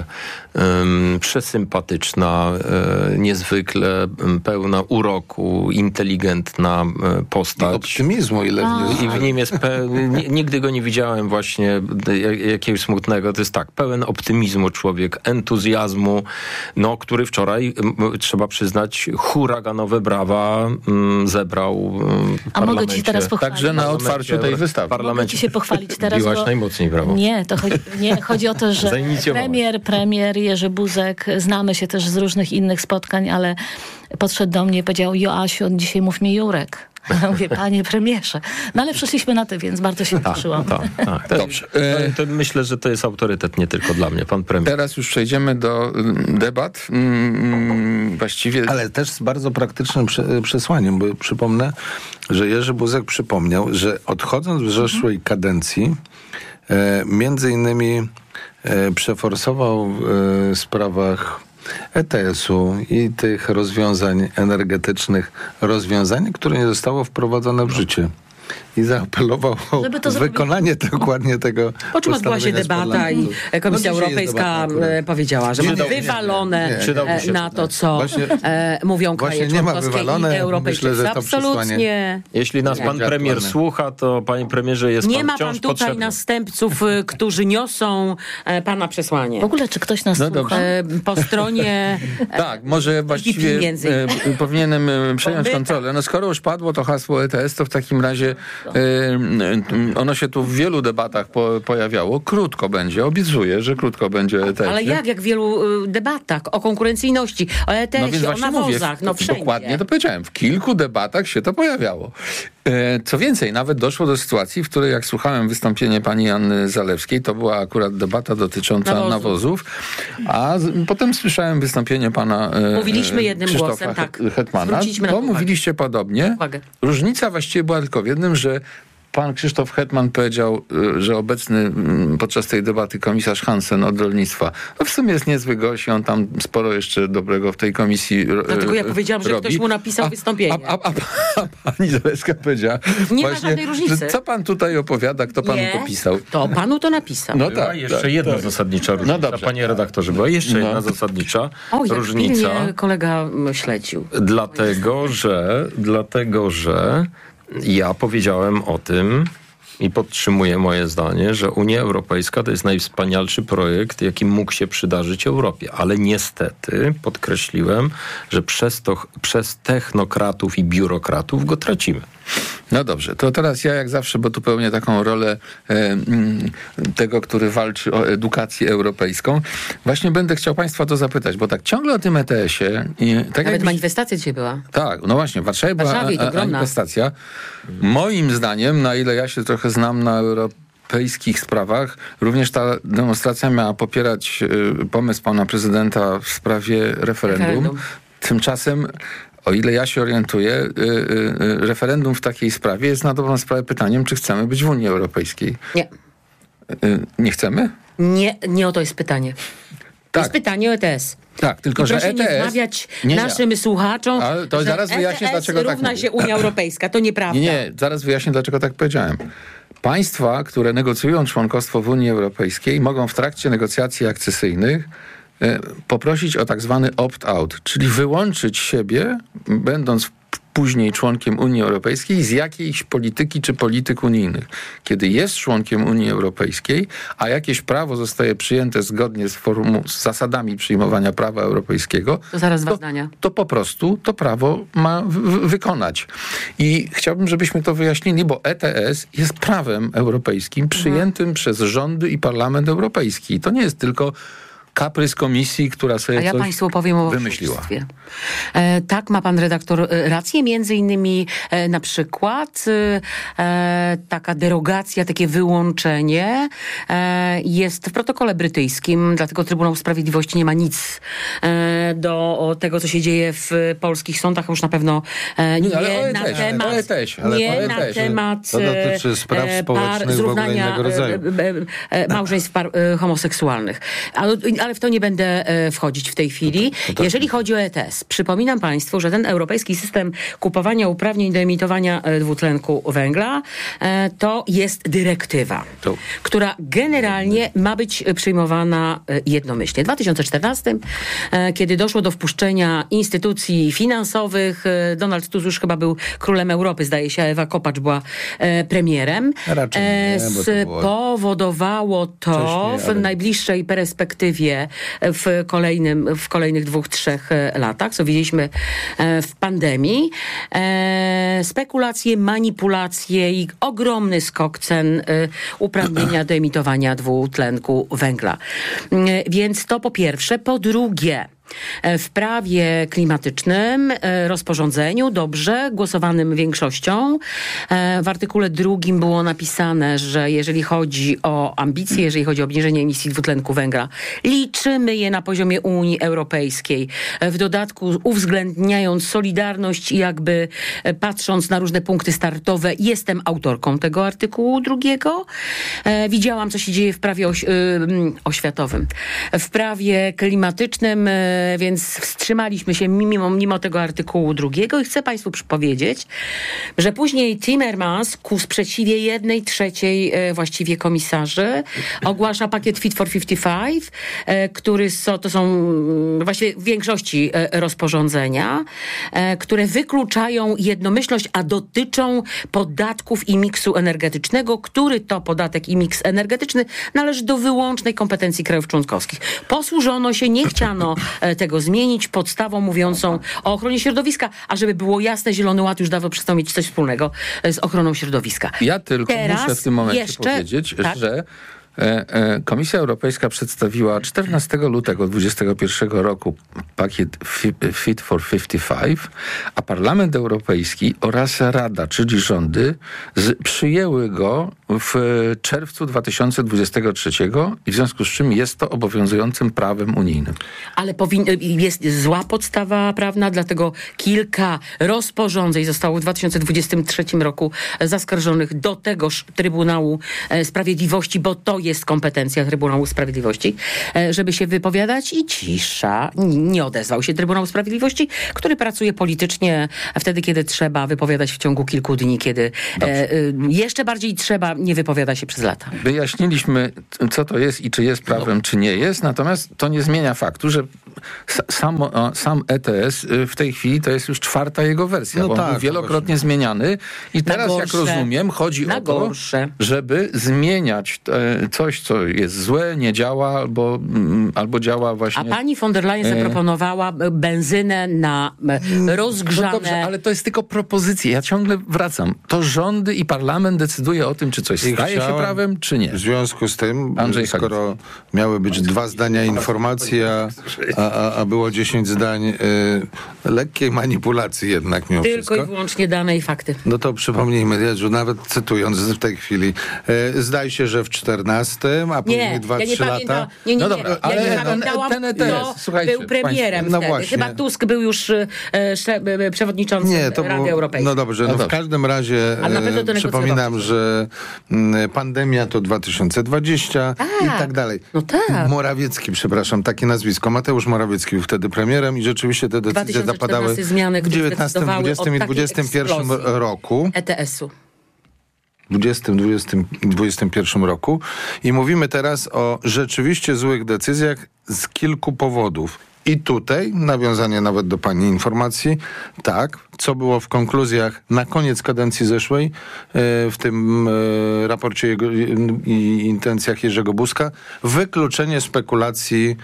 przesympatyczna, niezwykle pełna uroku, inteligentna postać. I optymizmu, I w nim jest nigdy go nie widziałem właśnie jakiegoś smutnego. To jest tak, pełen optymizmu człowiek, entuzjazmu, który wczoraj, trzeba przyznać, huraganowe brawa zebrał w parlamencie. Mogę ci teraz pochwalić? Także na otwarciu tej wystawy. Mogę ci się pochwalić teraz, biłaś najmocniej brawo. Nie, to chodzi o to, że premier Jerzy Buzek, znamy się też z różnych innych spotkań, ale podszedł do mnie i powiedział: Joasiu, dzisiaj mów mi Jurek. Ja mówię: panie premierze. No ale przeszliśmy na ty, więc bardzo się cieszyłam. Tak. Dobrze. To myślę, że to jest autorytet nie tylko dla mnie, pan premier. Teraz już przejdziemy do debat. Właściwie... Ale też z bardzo praktycznym przesłaniem, bo przypomnę, że Jerzy Buzek przypomniał, że odchodząc w zeszłej kadencji, między innymi przeforsował w sprawach ETS-u i tych rozwiązań energetycznych, które nie zostało wprowadzone w życie. I zaapelował o wykonanie dokładnie tego. Po czym odbyła się debata i Komisja Europejska powiedziała, że mamy wywalone na to, co mówią kraje członkowskie i europejskie. Absolutnie. Jeśli nas pan premier słucha, to panie premierze, jest nie pan ma wciąż pan tutaj potrzebny. Następców, którzy niosą pana przesłanie. W ogóle, czy ktoś nas słucha? Po stronie tak, może właściwie powinienem przejąć kontrolę. Skoro już padło to hasło ETS, to w takim razie ono się tu w wielu debatach pojawiało. Krótko będzie, obiecuję, że krótko będzie o ETS-ie. Ale jak w wielu debatach o konkurencyjności, o ETS-ie, o nawozach, wszędzie. Dokładnie to powiedziałem. W kilku debatach się to pojawiało. Co więcej, nawet doszło do sytuacji, w której jak słuchałem wystąpienie pani Anny Zalewskiej, to była akurat debata dotycząca nawozów, a potem słyszałem wystąpienie pana mówiliśmy jednym Krzysztofa głosem, Hetmana. To mówiliście podobnie. Różnica właściwie była tylko w jednym, że pan Krzysztof Hetman powiedział, że obecny podczas tej debaty komisarz Hansen od rolnictwa w sumie jest niezły gość i on tam sporo jeszcze dobrego w tej komisji Dlatego ja powiedziałam, że ktoś mu napisał wystąpienie. A pani Zalewska powiedziała, nie ma żadnej różnicy. Co pan tutaj opowiada, kto panu to pisał? To panu to napisał. No tak, jeszcze jedna zasadnicza różnica, panie redaktorze, była jeszcze jedna zasadnicza różnica. Kolega śledził. Dlatego, że ja powiedziałem o tym, i podtrzymuję moje zdanie, że Unia Europejska to jest najwspanialszy projekt, jaki mógł się przydarzyć Europie. Ale niestety, podkreśliłem, że przez technokratów i biurokratów go tracimy. No dobrze, to teraz ja jak zawsze, bo tu pełnię taką rolę tego, który walczy o edukację europejską. Właśnie będę chciał państwa to zapytać, bo tak ciągle o tym ETS-ie. Nawet manifestacja dzisiaj była. Tak, no właśnie, w Warszawie była manifestacja. Moim zdaniem, na ile ja się trochę znam na europejskich sprawach, również ta demonstracja miała popierać pomysł pana prezydenta w sprawie referendum. Tymczasem, o ile ja się orientuję, referendum w takiej sprawie jest na dobrą sprawę pytaniem, czy chcemy być w Unii Europejskiej. Nie. Nie chcemy? Nie o to jest pytanie. To jest pytanie o ETS. Tak, tylko że ETS... nie wmawiać naszym słuchaczom, to że zaraz wyjaśnię, dlaczego równa tak się Unia Europejska. To nieprawda. Nie, zaraz wyjaśnię, dlaczego tak powiedziałem. Państwa, które negocjują członkostwo w Unii Europejskiej, mogą w trakcie negocjacji akcesyjnych poprosić o tak zwany opt-out, czyli wyłączyć siebie, będąc później członkiem Unii Europejskiej, z jakiejś polityki czy polityk unijnych. Kiedy jest członkiem Unii Europejskiej, a jakieś prawo zostaje przyjęte zgodnie z zasadami przyjmowania prawa europejskiego, to zaraz dwa zdania. To po prostu to prawo ma wykonać. I chciałbym, żebyśmy to wyjaśnili, bo ETS jest prawem europejskim przyjętym przez rządy i Parlament Europejski. To nie jest tylko kaprys komisji, która sobie coś państwu powiem o wymyśliła. Tak, ma pan redaktor rację. Między innymi na przykład taka derogacja, takie wyłączenie jest w protokole brytyjskim, dlatego Trybunał Sprawiedliwości nie ma nic do tego, co się dzieje w polskich sądach, a już na pewno nie na temat to dotyczy spraw społecznych zrównania małżeństw homoseksualnych. Ale w to nie będę wchodzić w tej chwili. Jeżeli chodzi o ETS, przypominam państwu, że ten europejski system kupowania uprawnień do emitowania dwutlenku węgla to jest dyrektywa, która generalnie ma być przyjmowana jednomyślnie. W 2014, kiedy doszło do wpuszczenia instytucji finansowych, Donald Tusk już chyba był królem Europy, zdaje się, a Ewa Kopacz była premierem. Spowodowało to w najbliższej perspektywie w kolejnych 2-3 latach, co widzieliśmy w pandemii. Spekulacje, manipulacje i ogromny skok cen uprawnienia do emitowania dwutlenku węgla. Więc to po pierwsze. Po drugie, w prawie klimatycznym, rozporządzeniu, dobrze, głosowanym większością. W artykule 2 było napisane, że jeżeli chodzi o ambicje, jeżeli chodzi o obniżenie emisji dwutlenku węgla, liczymy je na poziomie Unii Europejskiej. W dodatku uwzględniając solidarność i jakby patrząc na różne punkty startowe, jestem autorką tego artykułu 2. Widziałam, co się dzieje w prawie oświatowym. W prawie klimatycznym, więc wstrzymaliśmy się mimo tego artykułu 2 i chcę państwu powiedzieć, że później Timmermans ku sprzeciwie 1/3 właściwie komisarzy ogłasza pakiet Fit for 55, który to są właściwie w większości rozporządzenia, które wykluczają jednomyślność, a dotyczą podatków i miksu energetycznego, który to podatek i miks energetyczny należy do wyłącznej kompetencji krajów członkowskich. Posłużono się, nie chciano tego zmienić podstawą mówiącą o ochronie środowiska, a żeby było jasne, Zielony Ład już dawno przestał mieć coś wspólnego z ochroną środowiska. Ja tylko muszę w tym momencie powiedzieć, że Komisja Europejska przedstawiła 14 lutego 2021 roku pakiet Fit for 55, a Parlament Europejski oraz Rada, czyli rządy, przyjęły go w czerwcu 2023 i w związku z czym jest to obowiązującym prawem unijnym. Ale jest zła podstawa prawna, dlatego kilka rozporządzeń zostało w 2023 roku zaskarżonych do tegoż Trybunału Sprawiedliwości, bo to jest kompetencja Trybunału Sprawiedliwości, żeby się wypowiadać i cisza. Nie odezwał się Trybunał Sprawiedliwości, który pracuje politycznie wtedy, kiedy trzeba wypowiadać w ciągu kilku dni, kiedy jeszcze bardziej trzeba, nie wypowiada się przez lata. Wyjaśniliśmy, co to jest i czy jest prawem, czy nie jest, natomiast to nie zmienia faktu, że sam ETS w tej chwili to jest już 4. jego wersja, bo on był wielokrotnie zmieniany i teraz, jak rozumiem, chodzi o to, żeby zmieniać coś, co jest złe, nie działa, albo działa właśnie... A pani von der Leyen zaproponowała benzynę na rozgrzane... No dobrze, ale to jest tylko propozycja. Ja ciągle wracam. To rządy i parlament decyduje o tym, czy coś staje się prawem, czy nie. W związku z tym, skoro miały być 2 zdania informacji, a było 10 zdań lekkiej manipulacji jednak mimo wszystko. Tylko i wyłącznie dane i fakty. No to przypomnijmy, Jezu, nawet cytując w tej chwili, zdaje się, że w 14, a później 2-3 lata. Nie, no dobra, ale ten ETS, słuchajcie, był premierem wtedy. Właśnie. Chyba Tusk był już przewodniczącym Rady Europejskiej. No dobrze, w każdym razie przypominam, że pandemia to 2020 i tak dalej. No tak. Morawiecki, przepraszam, takie nazwisko. Mateusz Morawiecki był wtedy premierem i rzeczywiście te decyzje zapadały w 19, 20 i 21 roku. ETS-u. W 2021 roku i mówimy teraz o rzeczywiście złych decyzjach z kilku powodów. I tutaj, nawiązanie nawet do pani informacji, tak, co było w konkluzjach na koniec kadencji zeszłej, w tym raporcie i intencjach Jerzego Buzka, wykluczenie spekulacji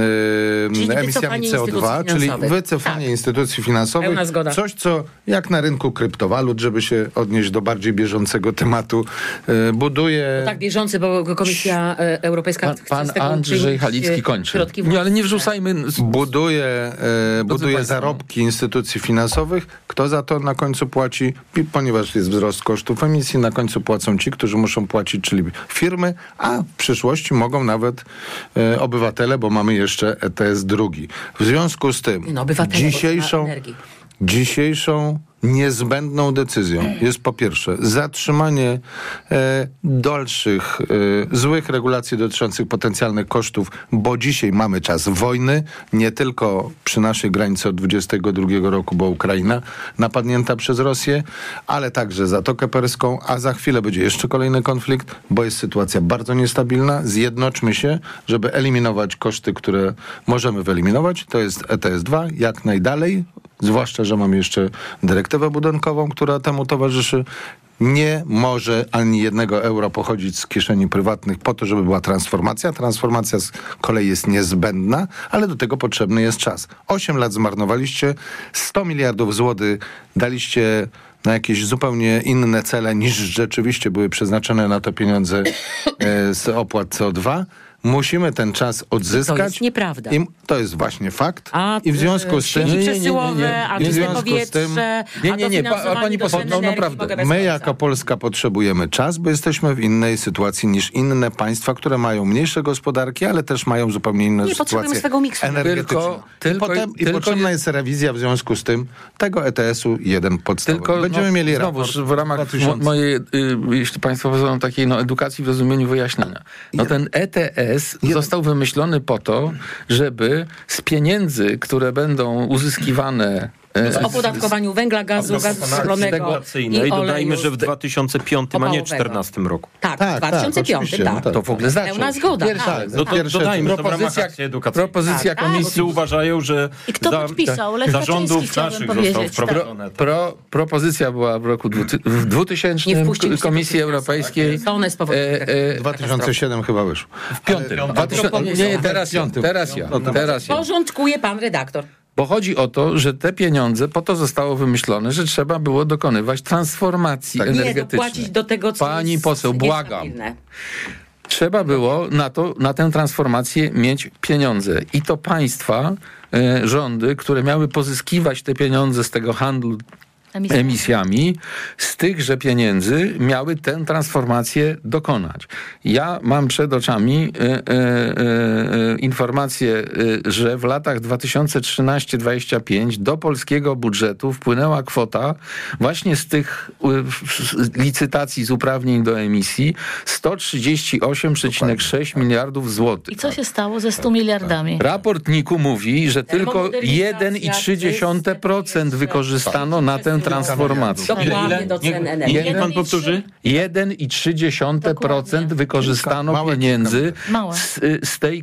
emisjami CO2, czyli wycofanie instytucji finansowych, coś, co jak na rynku kryptowalut, żeby się odnieść do bardziej bieżącego tematu, buduje... No tak, bieżący, bo Komisja Europejska Pan Andrzej Halicki kończy. Nie, ale nie wrzucajmy... Buduje zarobki instytucji finansowych. Kto za to na końcu płaci? Ponieważ jest wzrost kosztów emisji, na końcu płacą ci, którzy muszą płacić, czyli firmy, a w przyszłości mogą nawet obywatele, bo mamy jeszcze ETS drugi. W związku z tym dzisiejszą niezbędną decyzją jest po pierwsze zatrzymanie dalszych złych regulacji dotyczących potencjalnych kosztów, bo dzisiaj mamy czas wojny, nie tylko przy naszej granicy od 22 roku, bo Ukraina napadnięta przez Rosję, ale także Zatokę Perską, a za chwilę będzie jeszcze kolejny konflikt, bo jest sytuacja bardzo niestabilna. Zjednoczmy się, żeby eliminować koszty, które możemy wyeliminować. To jest ETS 2, jak najdalej, zwłaszcza, że mamy jeszcze dyrektywę budynkową, która temu towarzyszy. Nie może ani 1 euro pochodzić z kieszeni prywatnych po to, żeby była transformacja. Transformacja z kolei jest niezbędna, ale do tego potrzebny jest czas. 8 lat zmarnowaliście, 100 miliardów złotych daliście na jakieś zupełnie inne cele, niż rzeczywiście były przeznaczone na to pieniądze z opłat CO2. Musimy ten czas odzyskać. To jest nieprawda. To jest właśnie fakt. I w związku z tym... a czyste powietrze, pani poseł, naprawdę. My jako Polska potrzebujemy czas, bo jesteśmy w innej sytuacji niż inne państwa, które mają mniejsze gospodarki, ale też mają zupełnie inną sytuację energetyczną. I potrzebna jest rewizja w związku z tym tego ETS-u jeden podstawowy. Będziemy mieli raport. W ramach mojej, jeśli państwo pozwolą, takiej edukacji w rozumieniu wyjaśnienia. Ten ETS został wymyślony po to, żeby z pieniędzy, które będą uzyskiwane z opodatkowaniu węgla, gazu skroplonego i oleju. Dodajmy, że w 2005, a nie 2014 roku. Tak, 2005, tak. To w ogóle znaczy. Pełna zgoda. No to dodajmy, propozycja komisji uważają, że i kto podpisał? Lech zarządów naszych został wprowadzone. Propozycja była w roku 2000 Komisji Europejskiej. To one spowodowały. 2007 chyba wyszło. W 2005. Nie, teraz ja. Porządkuje pan redaktor. Bo chodzi o to, że te pieniądze po to zostało wymyślone, że trzeba było dokonywać transformacji energetycznej. Płacić do tego, co pani poseł, błagam. Trzeba było na tę transformację mieć pieniądze. I to państwa, rządy, które miały pozyskiwać te pieniądze z tego handlu emisjami, z tychże pieniędzy miały tę transformację dokonać. Ja mam przed oczami informację, że w latach 2013-2025 do polskiego budżetu wpłynęła kwota właśnie z tych licytacji z uprawnień do emisji 138,6 miliardów złotych. I co się stało ze 100 miliardami? Raport NIK-u mówi, że tylko 1,3% wykorzystano na tę transformację. Dokładnie do cen energii. Niech pan powtórzy? 1,3% wykorzystano pieniędzy z tej kwoty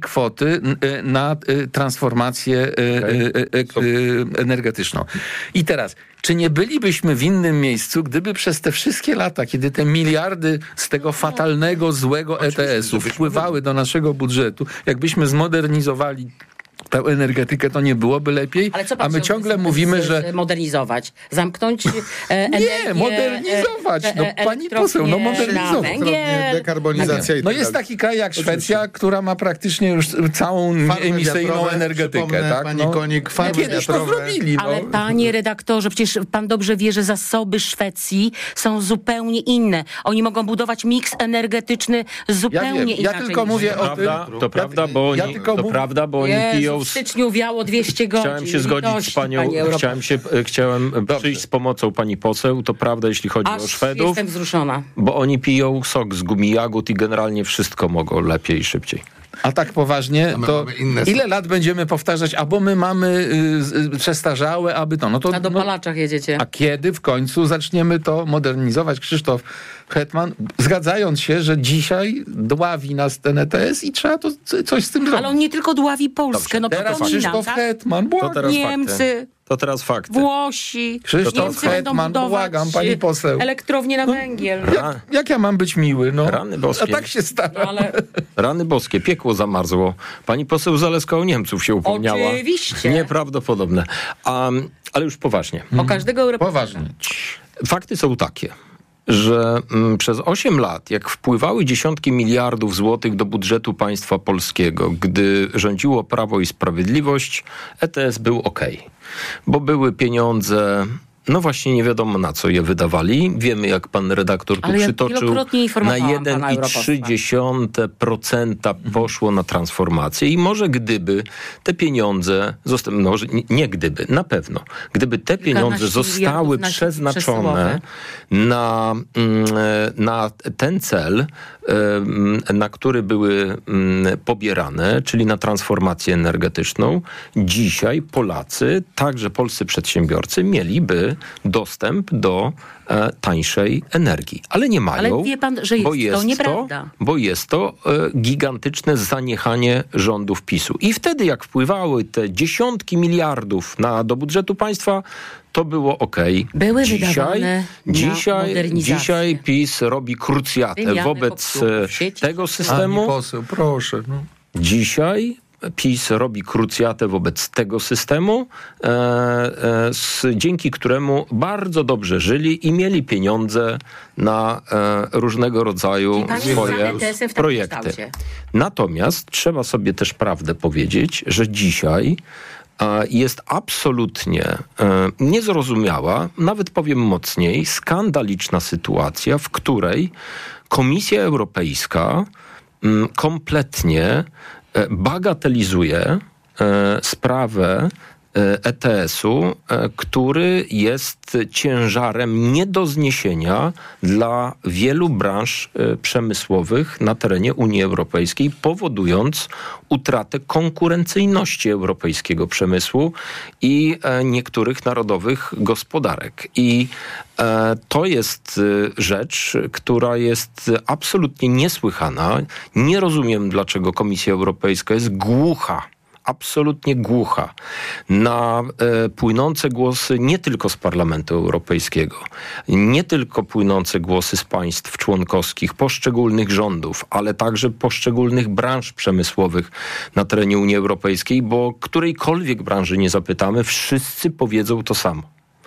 złoty na transformację energetyczną. I teraz, czy nie bylibyśmy w innym miejscu, gdyby przez te wszystkie lata, kiedy te miliardy z tego fatalnego, złego ETS-u wpływały do naszego budżetu, jakbyśmy zmodernizowali tę energetykę, to nie byłoby lepiej, ale co pan a my ciągle mówimy, że... Modernizować? Zamknąć energię? Nie, modernizować. Pani poseł, modernizować. Dekarbonizacja. No jest taki kraj jak Szwecja, która ma praktycznie już całą emisyjną energetykę. Tak? Pani Konik, kiedyś to zrobili. Ale panie redaktorze, przecież pan dobrze wie, że zasoby Szwecji są zupełnie inne. Oni mogą budować miks energetyczny zupełnie inaczej. Ja tylko mówię o tym... To prawda, bo oni piją... W styczniu wiało 200 godzin. Chciałem się zgodzić z panią, chciałem przyjść z pomocą pani poseł, to prawda, jeśli chodzi o Szwedów. Jestem wzruszona. Bo oni piją sok z gumi jagód i generalnie wszystko mogą lepiej i szybciej. A tak poważnie, to ile lat będziemy powtarzać, bo my mamy przestarzałe, aby to... No to na dopalaczach jedziecie. A kiedy w końcu zaczniemy to modernizować? Krzysztof Hetman, zgadzając się, że dzisiaj dławi nas ten ETS i trzeba to coś z tym zrobić. Ale on nie tylko dławi Polskę. Dobrze, teraz Krzysztof Hetman, błagam. Niemcy... To teraz fakty. Włosi. Krzysztof Hetman, błagam, pani poseł. Elektrownie na węgiel. Jak ja mam być miły? Rany boskie. A tak się staram. Rany boskie, piekło zamarzło. Pani poseł Zalewska o Niemców się upomniała. Oczywiście. Nieprawdopodobne. Ale już poważnie. O każdego Europejczyka. Poważnie. Fakty są takie, że przez 8 lat, jak wpływały dziesiątki miliardów złotych do budżetu państwa polskiego, gdy rządziło Prawo i Sprawiedliwość, ETS był okej. Bo były pieniądze... No właśnie nie wiadomo na co je wydawali. Wiemy, jak pan redaktor tu przytoczył, na 1,3% poszło na transformację i może gdyby te pieniądze, na pewno, gdyby te pieniądze zostały przeznaczone na ten cel, na który były pobierane, czyli na transformację energetyczną, dzisiaj Polacy, także polscy przedsiębiorcy mieliby dostęp do tańszej energii. Ale nie mają, ale wie pan, że jest to nieprawda. Bo jest to gigantyczne zaniechanie rządów PiS-u. I wtedy, jak wpływały te dziesiątki miliardów do budżetu państwa, to było okej. Były wydawane Dzisiaj PiS robi krucjatę wobec tego systemu. Pani poseł, proszę. Dzisiaj PiS robi krucjatę wobec tego systemu, dzięki któremu bardzo dobrze żyli i mieli pieniądze na różnego rodzaju swoje projekty. Natomiast trzeba sobie też prawdę powiedzieć, że dzisiaj jest absolutnie niezrozumiała, nawet powiem mocniej, skandaliczna sytuacja, w której Komisja Europejska kompletnie bagatelizuje sprawę ETS-u, który jest ciężarem nie do zniesienia dla wielu branż przemysłowych na terenie Unii Europejskiej, powodując utratę konkurencyjności europejskiego przemysłu i niektórych narodowych gospodarek. I to jest rzecz, która jest absolutnie niesłychana. Nie rozumiem, dlaczego Komisja Europejska jest głucha, absolutnie głucha na płynące głosy nie tylko z Parlamentu Europejskiego, nie tylko płynące głosy z państw członkowskich, poszczególnych rządów, ale także poszczególnych branż przemysłowych na terenie Unii Europejskiej, bo którejkolwiek branży nie zapytamy, wszyscy powiedzą to samo.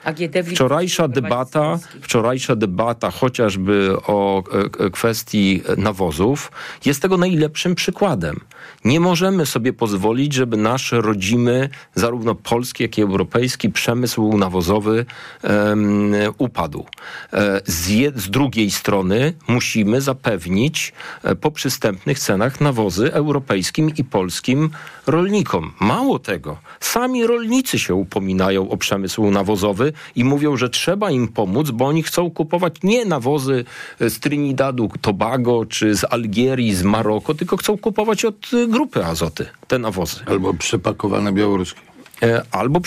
Wczorajsza debata chociażby o kwestii nawozów jest tego najlepszym przykładem. Nie możemy sobie pozwolić, żeby nasz rodzimy, zarówno polski, jak i europejski przemysł nawozowy upadł. Z drugiej strony musimy zapewnić po przystępnych cenach nawozy europejskim i polskim rolnikom. Mało tego, sami rolnicy się upominają o przemysł nawozowy i mówią, że trzeba im pomóc, bo oni chcą kupować nie nawozy z Trinidadu, Tobago, czy z Algierii, z Maroko, tylko chcą kupować od Grupy Azoty te nawozy. Albo przepakowane białoruskie. albo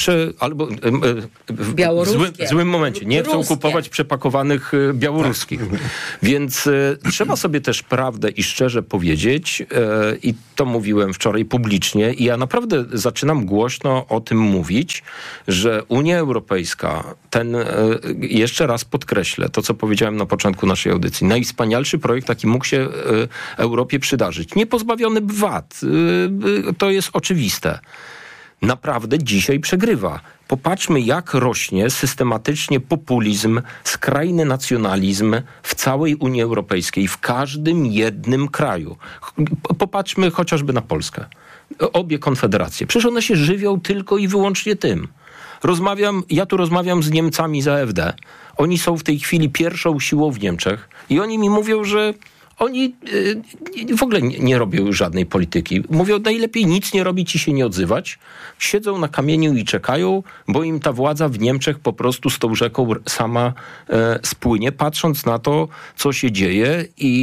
w złym momencie. Nie chcą kupować przepakowanych białoruskich. Więc trzeba sobie też prawdę i szczerze powiedzieć, i to mówiłem wczoraj publicznie, i ja naprawdę zaczynam głośno o tym mówić, że Unia Europejska, jeszcze raz podkreślę to, co powiedziałem na początku naszej audycji, najwspanialszy projekt, jaki mógł się Europie przydarzyć. Nie pozbawiony wad. To jest oczywiste. Naprawdę dzisiaj przegrywa. Popatrzmy, jak rośnie systematycznie populizm, skrajny nacjonalizm w całej Unii Europejskiej, w każdym jednym kraju. Popatrzmy chociażby na Polskę. Obie konfederacje. Przecież one się żywią tylko i wyłącznie tym. Ja tu rozmawiam z Niemcami z AfD. Oni są w tej chwili pierwszą siłą w Niemczech i oni mi mówią, że oni w ogóle nie robią już żadnej polityki. Mówią, najlepiej nic nie robić i się nie odzywać. Siedzą na kamieniu i czekają, bo im ta władza w Niemczech po prostu z tą rzeką sama spłynie, patrząc na to, co się dzieje i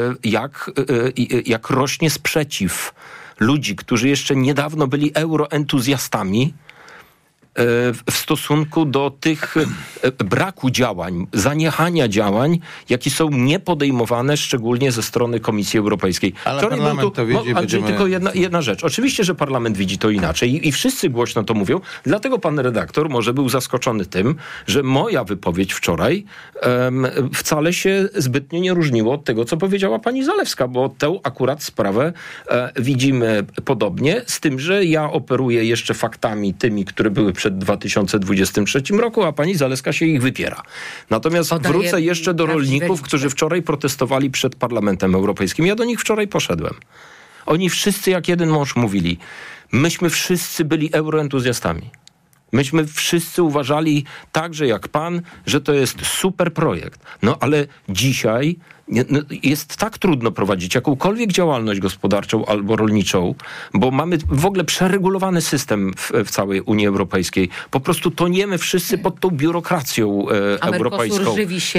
jak rośnie sprzeciw ludzi, którzy jeszcze niedawno byli euroentuzjastami, w stosunku do tych braku działań, zaniechania działań, jakie są niepodejmowane, szczególnie ze strony Komisji Europejskiej. Ale parlament to widzi, tylko jedna rzecz. Oczywiście, że parlament widzi to inaczej i wszyscy głośno to mówią. Dlatego pan redaktor może był zaskoczony tym, że moja wypowiedź wczoraj wcale się zbytnio nie różniło od tego, co powiedziała pani Zalewska, bo tę akurat sprawę widzimy podobnie, z tym, że ja operuję jeszcze faktami tymi, które były przed 2023 roku, a pani Zalewska się ich wypiera. Natomiast wrócę jeszcze do rolników, którzy wczoraj protestowali przed Parlamentem Europejskim. Ja do nich wczoraj poszedłem. Oni wszyscy jak jeden mąż mówili, myśmy wszyscy byli euroentuzjastami. Myśmy wszyscy uważali, także jak pan, że to jest super projekt. No ale dzisiaj jest tak trudno prowadzić jakąkolwiek działalność gospodarczą albo rolniczą, bo mamy w ogóle przeregulowany system w całej Unii Europejskiej. Po prostu toniemy wszyscy pod tą biurokracją europejską. Żywi się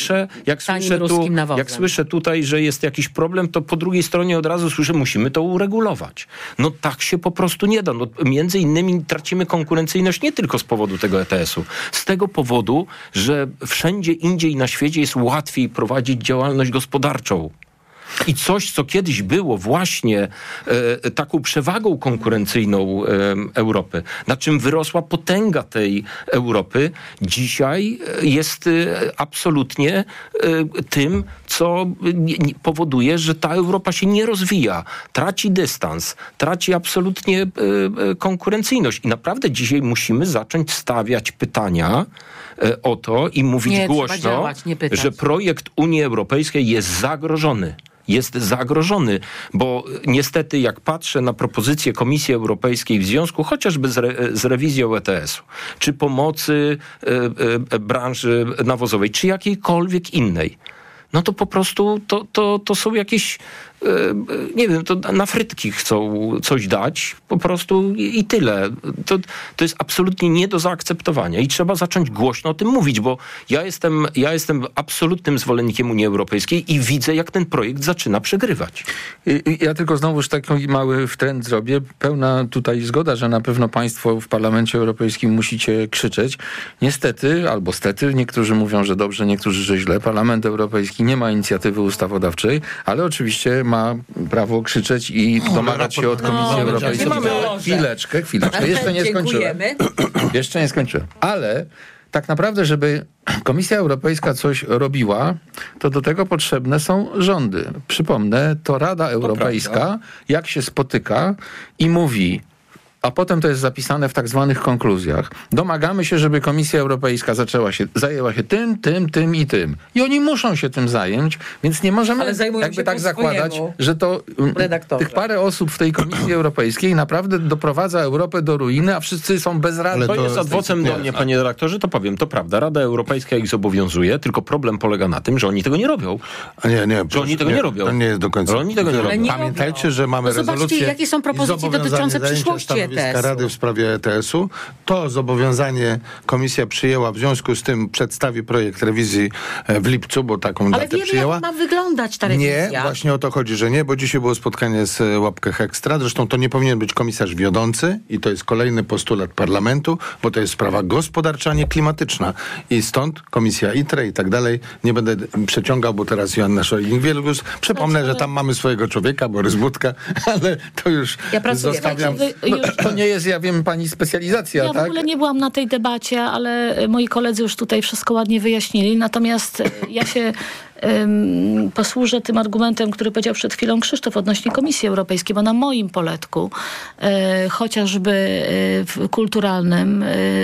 jak słyszę tutaj, że jest jakiś problem, to po drugiej stronie od razu słyszę, musimy to uregulować. No tak się po prostu nie da. No, między innymi tracimy konkurencyjność nie tylko z powodu tego ETS-u. Z tego powodu, że wszędzie indziej na świecie jest łatwiej prowadzić działalność gospodarczą. I coś, co kiedyś było właśnie taką przewagą konkurencyjną Europy, na czym wyrosła potęga tej Europy, dzisiaj jest absolutnie tym, co powoduje, że ta Europa się nie rozwija, traci dystans, traci absolutnie konkurencyjność. I naprawdę dzisiaj musimy zacząć stawiać pytania o to i mówić głośno, że projekt Unii Europejskiej jest zagrożony. Jest zagrożony, bo niestety jak patrzę na propozycję Komisji Europejskiej w związku chociażby z rewizją ETS-u, czy pomocy branży nawozowej, czy jakiejkolwiek innej, no to po prostu to są jakieś, nie wiem, to na frytki chcą coś dać, po prostu i tyle. To jest absolutnie nie do zaakceptowania i trzeba zacząć głośno o tym mówić, bo ja jestem absolutnym zwolennikiem Unii Europejskiej i widzę, jak ten projekt zaczyna przegrywać. Ja tylko znowuż taki mały wtręt zrobię. Pełna tutaj zgoda, że na pewno państwo w Parlamencie Europejskim musicie krzyczeć. Niestety, albo stety, niektórzy mówią, że dobrze, niektórzy, że źle. Parlament Europejski nie ma inicjatywy ustawodawczej, ale oczywiście ma prawo krzyczeć i domagać się od Komisji Europejskiej. Chwileczkę. Jeszcze nie skończyłem. Ale tak naprawdę, żeby Komisja Europejska coś robiła, to do tego potrzebne są rządy. Przypomnę, to Rada Europejska, jak się spotyka i mówi, a potem to jest zapisane w tak zwanych konkluzjach. Domagamy się, żeby Komisja Europejska zajęła się tym i tym. I oni muszą się tym zająć, więc nie możemy jakby tak zakładać, że to tych parę osób w tej Komisji Europejskiej naprawdę doprowadza Europę do ruiny, a wszyscy są bezradni. To jest adwocem do mnie, panie redaktorze, to powiem, to prawda. Rada Europejska ich zobowiązuje, tylko problem polega na tym, że oni tego nie robią. Że oni tego nie robią. To nie jest do końca. Oni tego nie robią. Pamiętajcie, że mamy rezolucję. Zobaczcie, jakie są propozycje dotyczące przyszłości stanowiska Rady w sprawie ETS-u. To zobowiązanie komisja przyjęła, w związku z tym przedstawi projekt rewizji w lipcu, bo taką datę przyjęła. Ale jak ma wyglądać ta rewizja? Nie, właśnie o to chodzi, że nie, bo dzisiaj było spotkanie z Łapkach Ekstra. Zresztą to nie powinien być komisarz wiodący i to jest kolejny postulat parlamentu, bo to jest sprawa gospodarcza, a nie klimatyczna. I stąd komisja ITRE i tak dalej. Nie będę przeciągał, bo teraz Joanna Scheuring-Wielgus. Przypomnę, że tam mamy swojego człowieka, Borys Budka, ale to już zostawiam. To nie jest, ja wiem, pani specjalizacja, ja tak? W ogóle nie byłam na tej debacie, ale moi koledzy już tutaj wszystko ładnie wyjaśnili. Natomiast ja się posłużę tym argumentem, który powiedział przed chwilą Krzysztof odnośnie Komisji Europejskiej, bo na moim poletku, chociażby kulturalnym,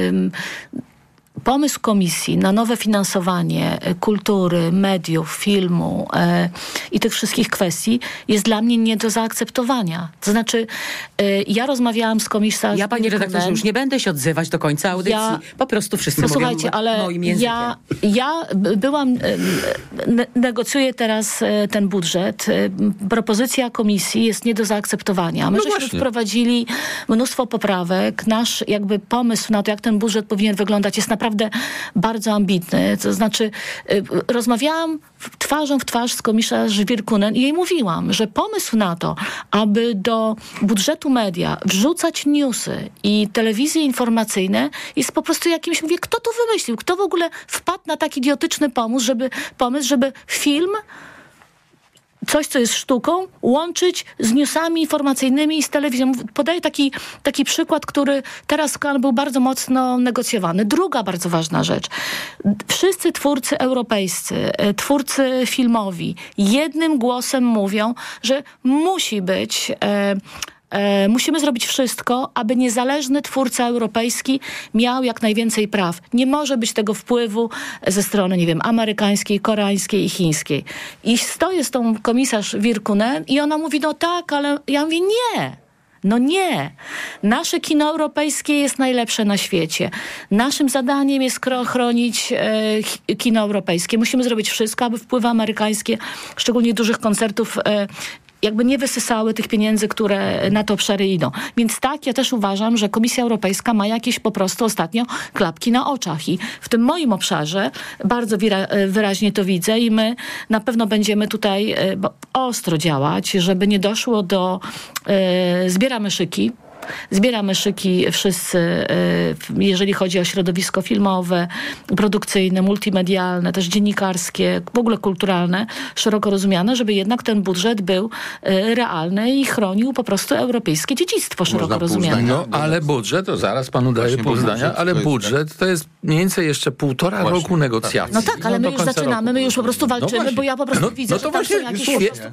pomysł komisji na nowe finansowanie kultury, mediów, filmu i tych wszystkich kwestii jest dla mnie nie do zaakceptowania. To znaczy, ja rozmawiałam z komisarzem... Ja, panie redaktorze, już nie będę się odzywać do końca audycji. Po prostu wszyscy mówią moim językiem. Ja byłam... negocjuję teraz ten budżet. Propozycja komisji jest nie do zaakceptowania. My żeśmy wprowadzili mnóstwo poprawek. Nasz jakby pomysł na to, jak ten budżet powinien wyglądać, jest naprawdę bardzo ambitny. To znaczy, rozmawiałam twarzą w twarz z komisarz Virkkunen i jej mówiłam, że pomysł na to, aby do budżetu media wrzucać newsy i telewizje informacyjne jest po prostu jakimś, mówię, kto to wymyślił? Kto w ogóle wpadł na taki idiotyczny pomysł, żeby film, coś, co jest sztuką, łączyć z newsami informacyjnymi i z telewizją. Podaję taki przykład, który teraz był bardzo mocno negocjowany. Druga bardzo ważna rzecz. Wszyscy twórcy europejscy, twórcy filmowi jednym głosem mówią, że musi być... musimy zrobić wszystko, aby niezależny twórca europejski miał jak najwięcej praw. Nie może być tego wpływu ze strony, nie wiem, amerykańskiej, koreańskiej i chińskiej. I stoję z tą komisarz Virkkunen i ona mówi, no tak, ale ja mówię, nie. No nie. Nasze kino europejskie jest najlepsze na świecie. Naszym zadaniem jest chronić kino europejskie. Musimy zrobić wszystko, aby wpływy amerykańskie, szczególnie dużych koncertów, jakby nie wysysały tych pieniędzy, które na te obszary idą. Więc tak, ja też uważam, że Komisja Europejska ma jakieś po prostu ostatnio klapki na oczach. I w tym moim obszarze bardzo wyraźnie to widzę i my na pewno będziemy tutaj ostro działać, żeby nie doszło do... Zbieramy szyki wszyscy, jeżeli chodzi o środowisko filmowe, produkcyjne, multimedialne, też dziennikarskie, w ogóle kulturalne, szeroko rozumiane, żeby jednak ten budżet był realny i chronił po prostu europejskie dziedzictwo szeroko rozumiane. No, ale budżet, to zaraz panu daję pół zdania, ale budżet to jest mniej więcej jeszcze 1,5 roku negocjacji. No tak, ale my już zaczynamy, my już po prostu walczymy, bo ja po prostu widzę, że tam są jakieś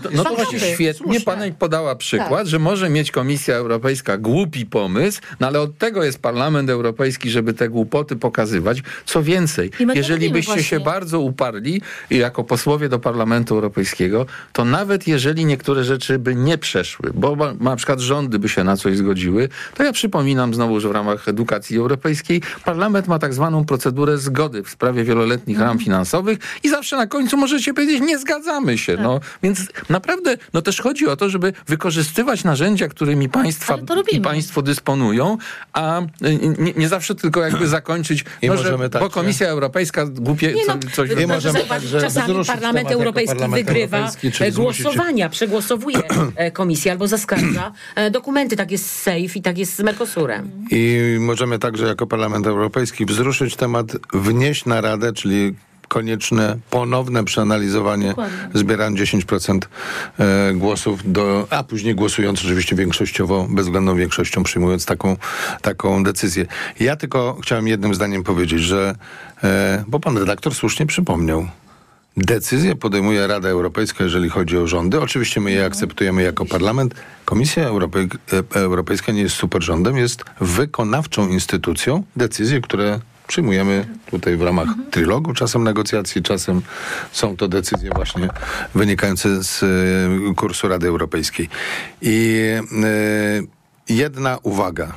świetnie pani podała przykład, że może mieć Komisja Europejska głupi pomysł, no ale od tego jest Parlament Europejski, żeby te głupoty pokazywać. Co więcej, jeżeli byście się bardzo uparli jako posłowie do Parlamentu Europejskiego, to nawet jeżeli niektóre rzeczy by nie przeszły, bo na przykład rządy by się na coś zgodziły, to ja przypominam znowu, że w ramach edukacji europejskiej Parlament ma tak zwaną procedurę zgody w sprawie wieloletnich ram finansowych i zawsze na końcu możecie powiedzieć, nie zgadzamy się. No, więc naprawdę też chodzi o to, żeby wykorzystywać narzędzia, którymi państwo dysponują, a nie zawsze tylko jakby zakończyć, bo Komisja Europejska coś... Nie możemy czasami Parlament Europejski wygrywa głosowania, przegłosowuje komisję albo zaskarża dokumenty. Tak jest z SAFE i tak jest z Mercosurem. I możemy także jako Parlament Europejski wzruszyć temat, wnieść na Radę, czyli konieczne ponowne przeanalizowanie, zbieranie 10% głosów, a później głosując oczywiście większościowo, bezwzględną większością przyjmując taką decyzję. Ja tylko chciałem jednym zdaniem powiedzieć, że, bo pan redaktor słusznie przypomniał, decyzję podejmuje Rada Europejska, jeżeli chodzi o rządy. Oczywiście my je akceptujemy jako parlament. Komisja Europejska nie jest superrządem, jest wykonawczą instytucją. Decyzje, które przyjmujemy tutaj w ramach trilogu, czasem negocjacji, czasem są to decyzje właśnie wynikające z kursu Rady Europejskiej. I jedna uwaga.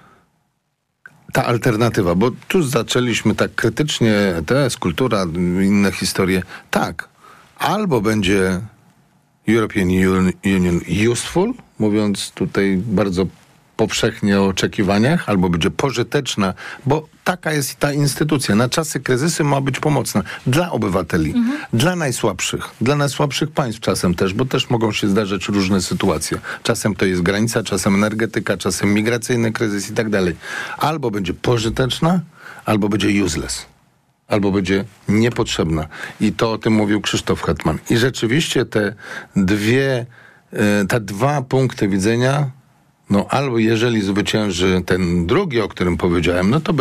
Ta alternatywa, bo tu zaczęliśmy tak krytycznie, ETS, kultura, inne historie. Tak, albo będzie European Union useful, mówiąc tutaj bardzo powszechnie o oczekiwaniach, albo będzie pożyteczna, bo taka jest ta instytucja. Na czasy kryzysu ma być pomocna dla obywateli, dla najsłabszych państw czasem też, bo też mogą się zdarzać różne sytuacje. Czasem to jest granica, czasem energetyka, czasem migracyjny kryzys i tak dalej. Albo będzie pożyteczna, albo będzie useless. Albo będzie niepotrzebna. I to o tym mówił Krzysztof Hetman. I rzeczywiście te dwa punkty widzenia, no albo jeżeli zwycięży ten drugi, o którym powiedziałem, no to